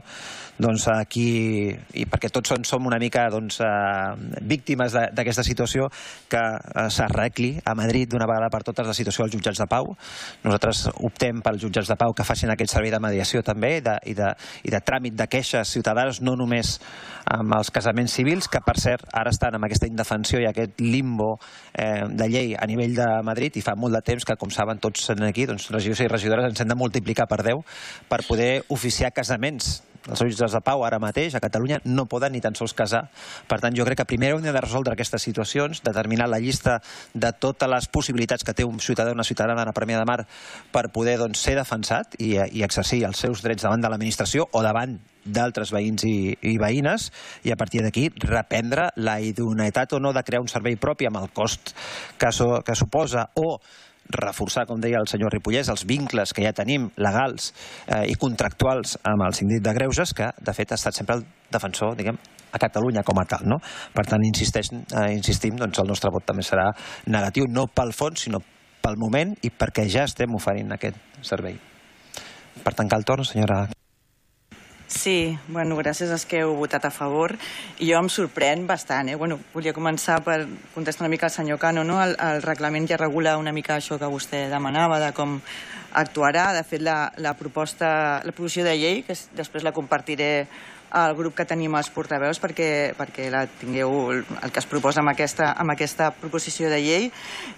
aquí, i perquè tots som una mica víctimes d'aquesta situació, que s'arregli a Madrid d'una vegada per totes la situació dels jutjats de pau. Nosaltres optem pels jutjats de pau que facin aquest servei de mediació també i de tràmit de queixes ciutadanes, no només amb els casaments civils, que per cert ara estan amb aquesta indefensió i aquest limbo de llei a nivell de Madrid, i fa molt de temps que, com saben tots aquí, regidors i regidores ens hem de multiplicar per 10 per poder oficiar casaments. Els jutges de pau ara mateix a Catalunya no poden ni tan sols casar. Per tant, jo crec que primer hem de resoldre aquestes situacions, determinar la llista de totes les possibilitats que té un ciutadà o una ciutadana a Premià de Mar per poder ser defensat i exercir els seus drets davant de l'administració o davant d'altres veïns i veïnes, i a partir d'aquí reprendre la idoneïtat o no de crear un servei propi amb el cost que suposa, o reforçar, com deia el senyor Ripollès, els vincles que ja tenim legals i contractuals amb el síndic de Greuges, que de fet ha estat sempre el defensor, diguem, a Catalunya com a tal, no? Per tant, insistim, doncs el nostre vot també serà negatiu, no pel fons, sinó pel moment i perquè ja estem oferint aquest servei. Per tancar el torn, senyora... Sí, bueno, gràcies als que heu votat a favor. I jo em sorprèn bastant. Volia començar per contestar una mica al senyor Cano. El reglament ja regula una mica això que vostè demanava, de com actuarà. De fet, la proposició de llei, que després la compartiré al grup que tenim els portaveus perquè la tingueu, el que es proposa amb aquesta proposició de llei.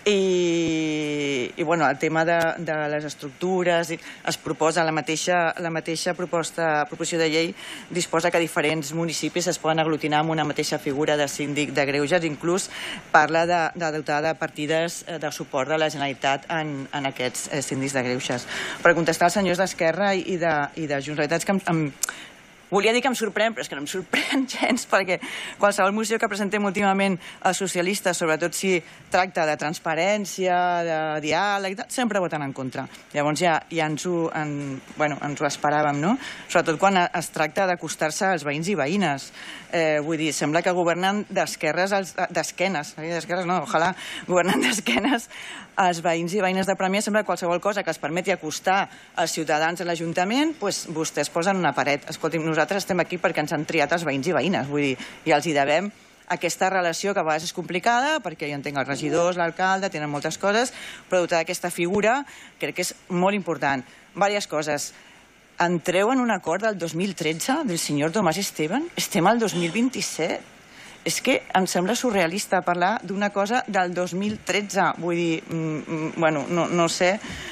I el tema de les estructures es proposa, la mateixa proposició de llei disposa que diferents municipis es poden aglutinar amb una mateixa figura de síndic de Greuges, inclús parla de dotar de partides de suport de la Generalitat en aquests síndics de Greuges. Per contestar als senyors d'Esquerra i de Junts, la veritat és que volia dir que em sorprèn, però és que no em sorprèn gens, perquè qualsevol moció que presentem últimament als socialistes, sobretot si tracta de transparència, de diàleg, sempre voten en contra. Llavors ja ens ho esperàvem, no? Sobretot quan es tracta d'acostar-se als veïns i veïnes. Vull dir, sembla que governen d'esquenes, no, ojalà, governen d'esquenes als veïns i veïnes de Premià. Sembla que qualsevol cosa que es permeti acostar als ciutadans a l'Ajuntament, vostès posen una paret. Escolti'm, nosaltres estem aquí perquè ens han triat els veïns i veïnes, vull dir, i els hi devem aquesta relació que a vegades és complicada, perquè jo entenc els regidors, l'alcalde, tenen moltes coses, però dotar d'aquesta figura crec que és molt important. Diverses coses. Entreu en un acord del 2013 del senyor Tomàs Esteban? Estem al 2027. És que em sembla surrealista parlar d'una cosa del 2013. Vull dir, no sé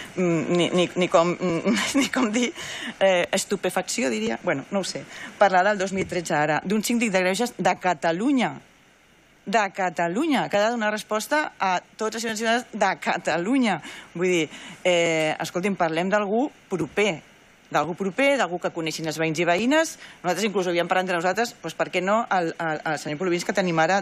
ni com dir, estupefacció, diria. No ho sé. Parlar del 2013 ara, d'un síndic de Greuges de Catalunya. De Catalunya, que ha de donar resposta a tots els ciutadans de Catalunya. Vull dir, escolti'm, parlem d'algú proper, d'algú que coneixin els veïns i veïnes. Nosaltres inclús havíem parlat entre nosaltres, doncs per què no el senyor Polovins que tenim ara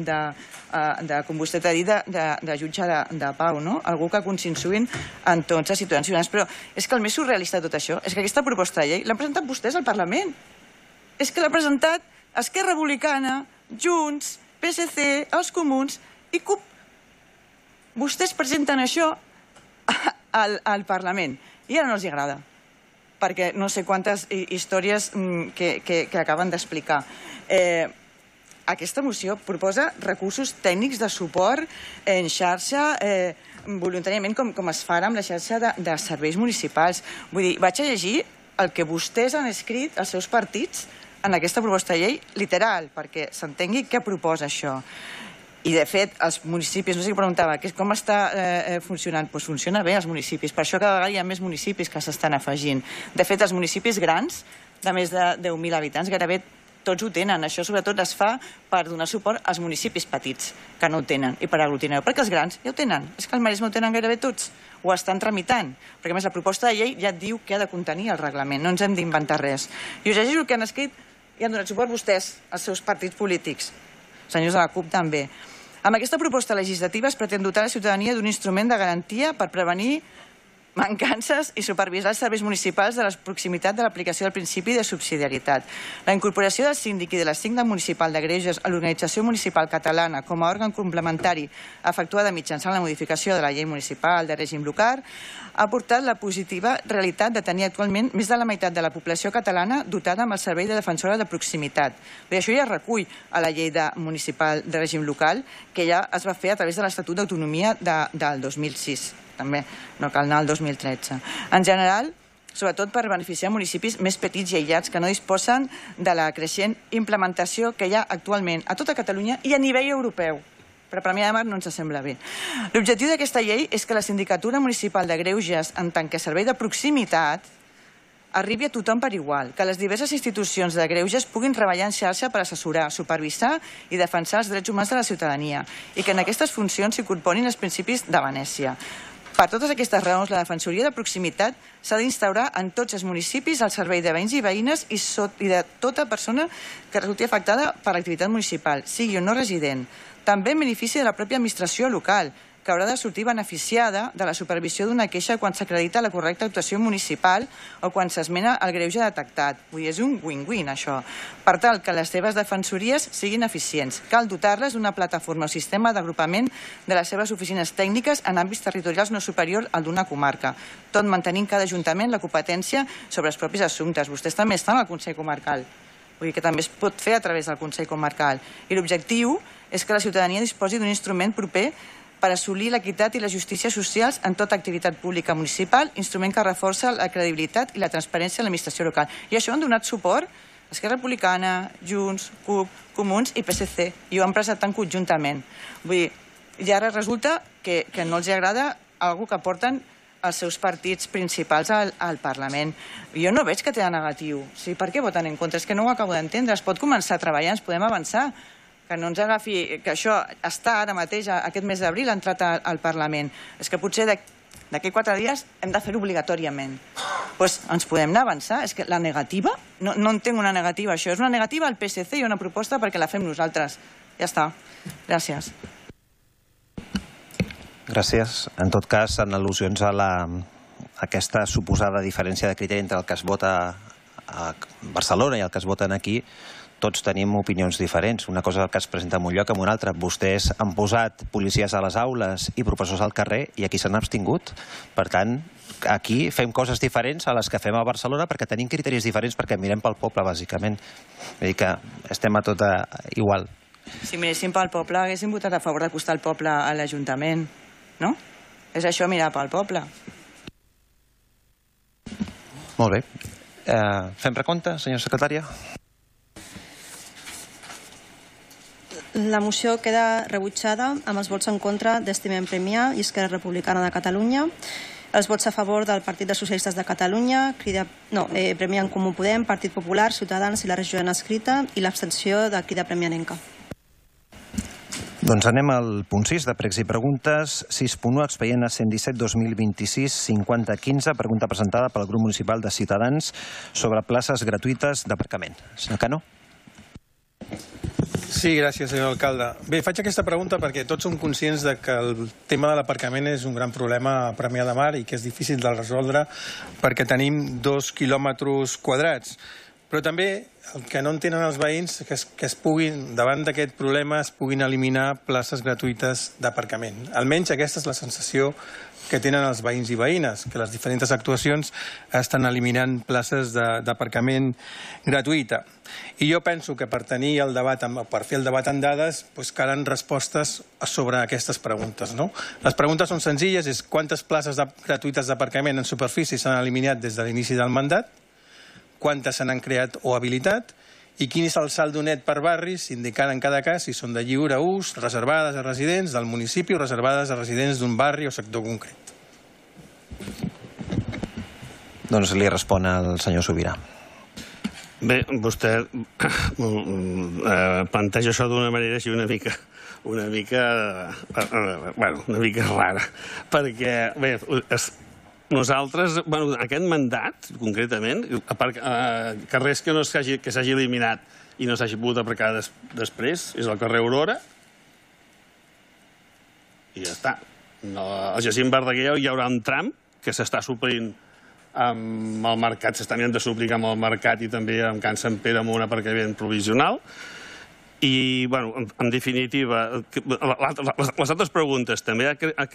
com vostè t'ha dit, de jutge de pau, no? Algú que consensuïn en tots els ciutadans i ciutadanes. Però és que el més surrealista de tot això és que aquesta proposta de llei l'han presentat vostès al Parlament. És que l'ha presentat Esquerra Republicana, Junts, PSC, els Comuns i CUP. Vostès presenten això al Parlament i ara no els agrada, perquè no sé quantes històries que acaben d'explicar. Aquesta moció proposa recursos tècnics de suport en xarxa voluntàriament, com es farà amb la xarxa de serveis municipals. Vull dir, vaig a llegir el que vostès han escrit als seus partits en aquesta proposta de llei, literal, perquè s'entengui què proposa això. I, de fet, els municipis, no sé què preguntava, com està funcionant? Doncs funciona bé, els municipis. Per això cada vegada hi ha més municipis que s'estan afegint. De fet, els municipis grans, de més de 10.000 habitants, gairebé tots ho tenen. Això, sobretot, es fa per donar suport als municipis petits, que no ho tenen, i per aglutinar-ho. Perquè els grans ja ho tenen. És que el Maresme ho tenen gairebé tots. Ho estan tramitant. Perquè, a més, la proposta de llei ja et diu què ha de contenir el reglament. No ens hem d'inventar res. I us llegeixo el que han escrit i han donat suport vostès, als seus partits polítics. Senyors de la CUP, també. Amb aquesta proposta legislativa es pretén dotar la ciutadania d'un instrument de garantia per prevenir mancances i supervisar els serveis municipals de la proximitat de l'aplicació del principi de subsidiarietat. La incorporació del síndic i de la síndica municipal de Greuges a l'Organització Municipal Catalana com a òrgan complementari efectuada mitjançant la modificació de la llei municipal de règim local ha portat la positiva realitat de tenir actualment més de la meitat de la població catalana dotada amb el servei de defensora de proximitat. Bé, això ja es recull a la llei municipal de règim local, que ja es va fer a través de l'Estatut d'Autonomia del 2006. També no cal anar al 2013. En general, sobretot per beneficiar municipis més petits i aïllats que no disposen de la creixent implementació que hi ha actualment a tota Catalunya i a nivell europeu. Per Premià de Mar no ens sembla bé. L'objectiu d'aquesta llei és que la Sindicatura Municipal de Greuges, en tant que servei de proximitat, arribi a tothom per igual, que les diverses institucions de greuges puguin treballar en xarxa per assessorar, supervisar i defensar els drets humans de la ciutadania i que en aquestes funcions s'incorporin els principis de Venècia. Per totes aquestes raons, la Defensoria de Proximitat s'ha d'instaurar en tots els municipis al servei de veïns i veïnes i de tota persona que resulti afectada per l'activitat municipal, sigui o no resident. També en benefici de la pròpia administració local, que haurà de sortir beneficiada de la supervisió d'una queixa quan s'acredita la correcta actuació municipal o quan s'esmena el greuge detectat. Vull dir, és un win-win, això. Per tal que les seves defensories siguin eficients, cal dotar-les d'una plataforma o sistema d'agrupament de les seves oficines tècniques en àmbits territorials no superior al d'una comarca, tot mantenint cada ajuntament la competència sobre els propis assumptes. Vostès també estan al Consell Comarcal. Vull dir que també es pot fer a través del Consell Comarcal. I l'objectiu és que la ciutadania disposi d'un instrument proper per assolir l'equitat i la justícia socials en tota activitat pública municipal, instrument que reforça la credibilitat i la transparència de l'administració local. I això han donat suport Esquerra Republicana, Junts, CUP, Comuns i PSC, i ho han presentat conjuntament. Vull dir, i ara resulta que no els agrada alguna que porten els seus partits principals al Parlament. Jo no veig que té de negatiu. Per què voten en contra? És que no ho acabo d'entendre. Es pot començar a treballar, ens podem avançar. Que no ens agafi, que això està ara mateix, aquest mes d'abril, ha entrat al Parlament. És que potser d'aquí 4 dies hem de fer-ho obligatòriament. Doncs ens podem anar a avançar. És que la negativa, no entenc una negativa, això és una negativa al PSC i una proposta perquè la fem nosaltres. Ja està. Gràcies. Gràcies. En tot cas, en al·lusions a aquesta suposada diferència de criteri entre el que es vota a Barcelona i el que es voten aquí, tots tenim opinions diferents. Una cosa és el que es presenta en un lloc, en un altre. Vostès han posat policies a les aules i professors al carrer i aquí s'han abstingut. Per tant, aquí fem coses diferents a les que fem a Barcelona perquè tenim criteris diferents, perquè mirem pel poble, bàsicament. Vull dir que estem a tot igual. Si miréssim pel poble, haguéssim votat a favor d'acostar el poble a l'Ajuntament, no? És això, mirar pel poble. Molt bé. Fem recompte, senyora secretària? La moció queda rebutjada amb els vots en contra d'Estimem Premià i Esquerra Republicana de Catalunya, els vots a favor del Partit dels Socialistes de Catalunya, Premià en Comú Podem, Partit Popular, Ciutadans i la Regió Escrita i l'abstenció de Crida Premianenca. Doncs anem al punt 6 de pregs i preguntes. 6.1, expedient a 117-2026-5015, pregunta presentada pel grup municipal de Ciutadans sobre places gratuïtes d'aparcament. Senyor Cano? Sí, gràcies, senyor alcalde. Bé, faig aquesta pregunta perquè tots som conscients de que el tema de l'aparcament és un gran problema a Premià de Mar i que és difícil de resoldre perquè tenim 2 quilòmetres quadrats. Però també el que no entenen els veïns és que es puguin, davant d'aquest problema, es puguin eliminar places gratuïtes d'aparcament. Almenys aquesta és la sensació que tenen els veïns i veïnes, que les diferents actuacions estan eliminant places d'aparcament gratuïta. I jo penso que per tenir el debat, per fer el debat en dades, calen respostes sobre aquestes preguntes. Les preguntes són senzilles, és quantes places gratuïtes d'aparcament en superfície s'han eliminat des de l'inici del mandat, quantes se n'han creat o habilitat, i quin és el saldo net per barris, indicant en cada cas si són de lliure ús, reservades a residents del municipi o reservades a residents d'un barri o sector concret. Doncs li respon el senyor Sobirà. Bé, vostè planteja això d'una manera així una mica rara, perquè, bé, nosaltres, aquest mandat, concretament, carrers que s'hagi eliminat i no s'hagi pogut aparcar després, és el carrer Aurora, i ja està. Al Jacint Verdaguer hi haurà un tram que s'està suplint amb el mercat, s'està mirant de suplir amb el mercat i també amb Can Sant Pere amb un aparcament provisional. I, en definitiva, les altres preguntes també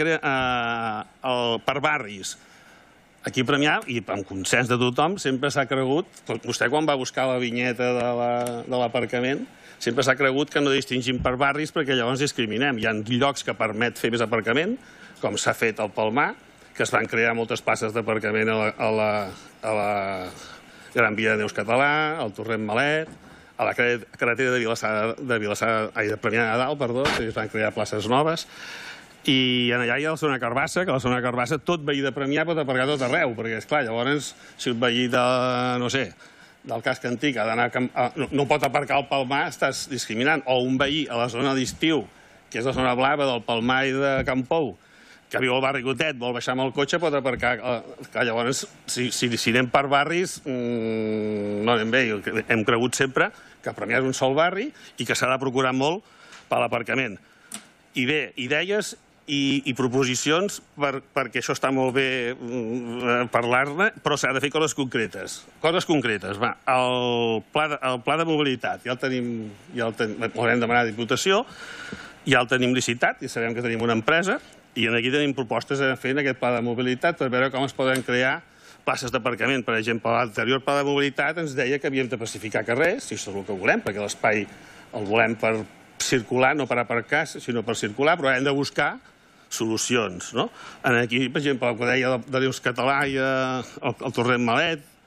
per barris. Aquí a Premià, i amb consens de tothom, sempre s'ha cregut, vostè quan va buscar la vinyeta de l'aparcament, sempre s'ha cregut que no distingim per barris perquè llavors discriminem. Hi ha llocs que permet fer més aparcament, com s'ha fet al Palmar, que es van crear moltes places d'aparcament a la Gran Via de Neus Català, al Torrent Malet, a la carretera de Premià de Dalt, perdó, es van crear places noves, i allà hi ha la zona Carbassa, que a la zona Carbassa tot veí de Premià pot aparcar tot arreu, perquè, esclar, llavors, si un veí de, no sé, del casc antic no pot aparcar al Palmar, estàs discriminant. O un veí a la zona d'estiu, que és la zona blava del Palmar i de Campou, que viu al barri Cotet, vol baixar amb el cotxe, pot aparcar. Llavors, si anem per barris, no anem bé. Hem cregut sempre que Premià és un sol barri i que s'ha de procurar molt per l'aparcament. I bé, idees i proposicions, perquè això està molt bé parlar-ne, però s'ha de fer coses concretes. Coses concretes, va. El pla de mobilitat, ja el tenim, l'haurem demanat a Diputació, ja el tenim licitat, i sabem que tenim una empresa, i aquí tenim propostes a fer en aquest pla de mobilitat per veure com es poden crear places d'aparcament. Per exemple, l'anterior pla de mobilitat ens deia que havíem de pacificar carrers, si això és el que volem, perquè l'espai el volem per circular, no per aparcar, sinó per circular, però hem de buscar solucions. Aquí, per exemple, el que deia de Neus Català i el Torrent Malet,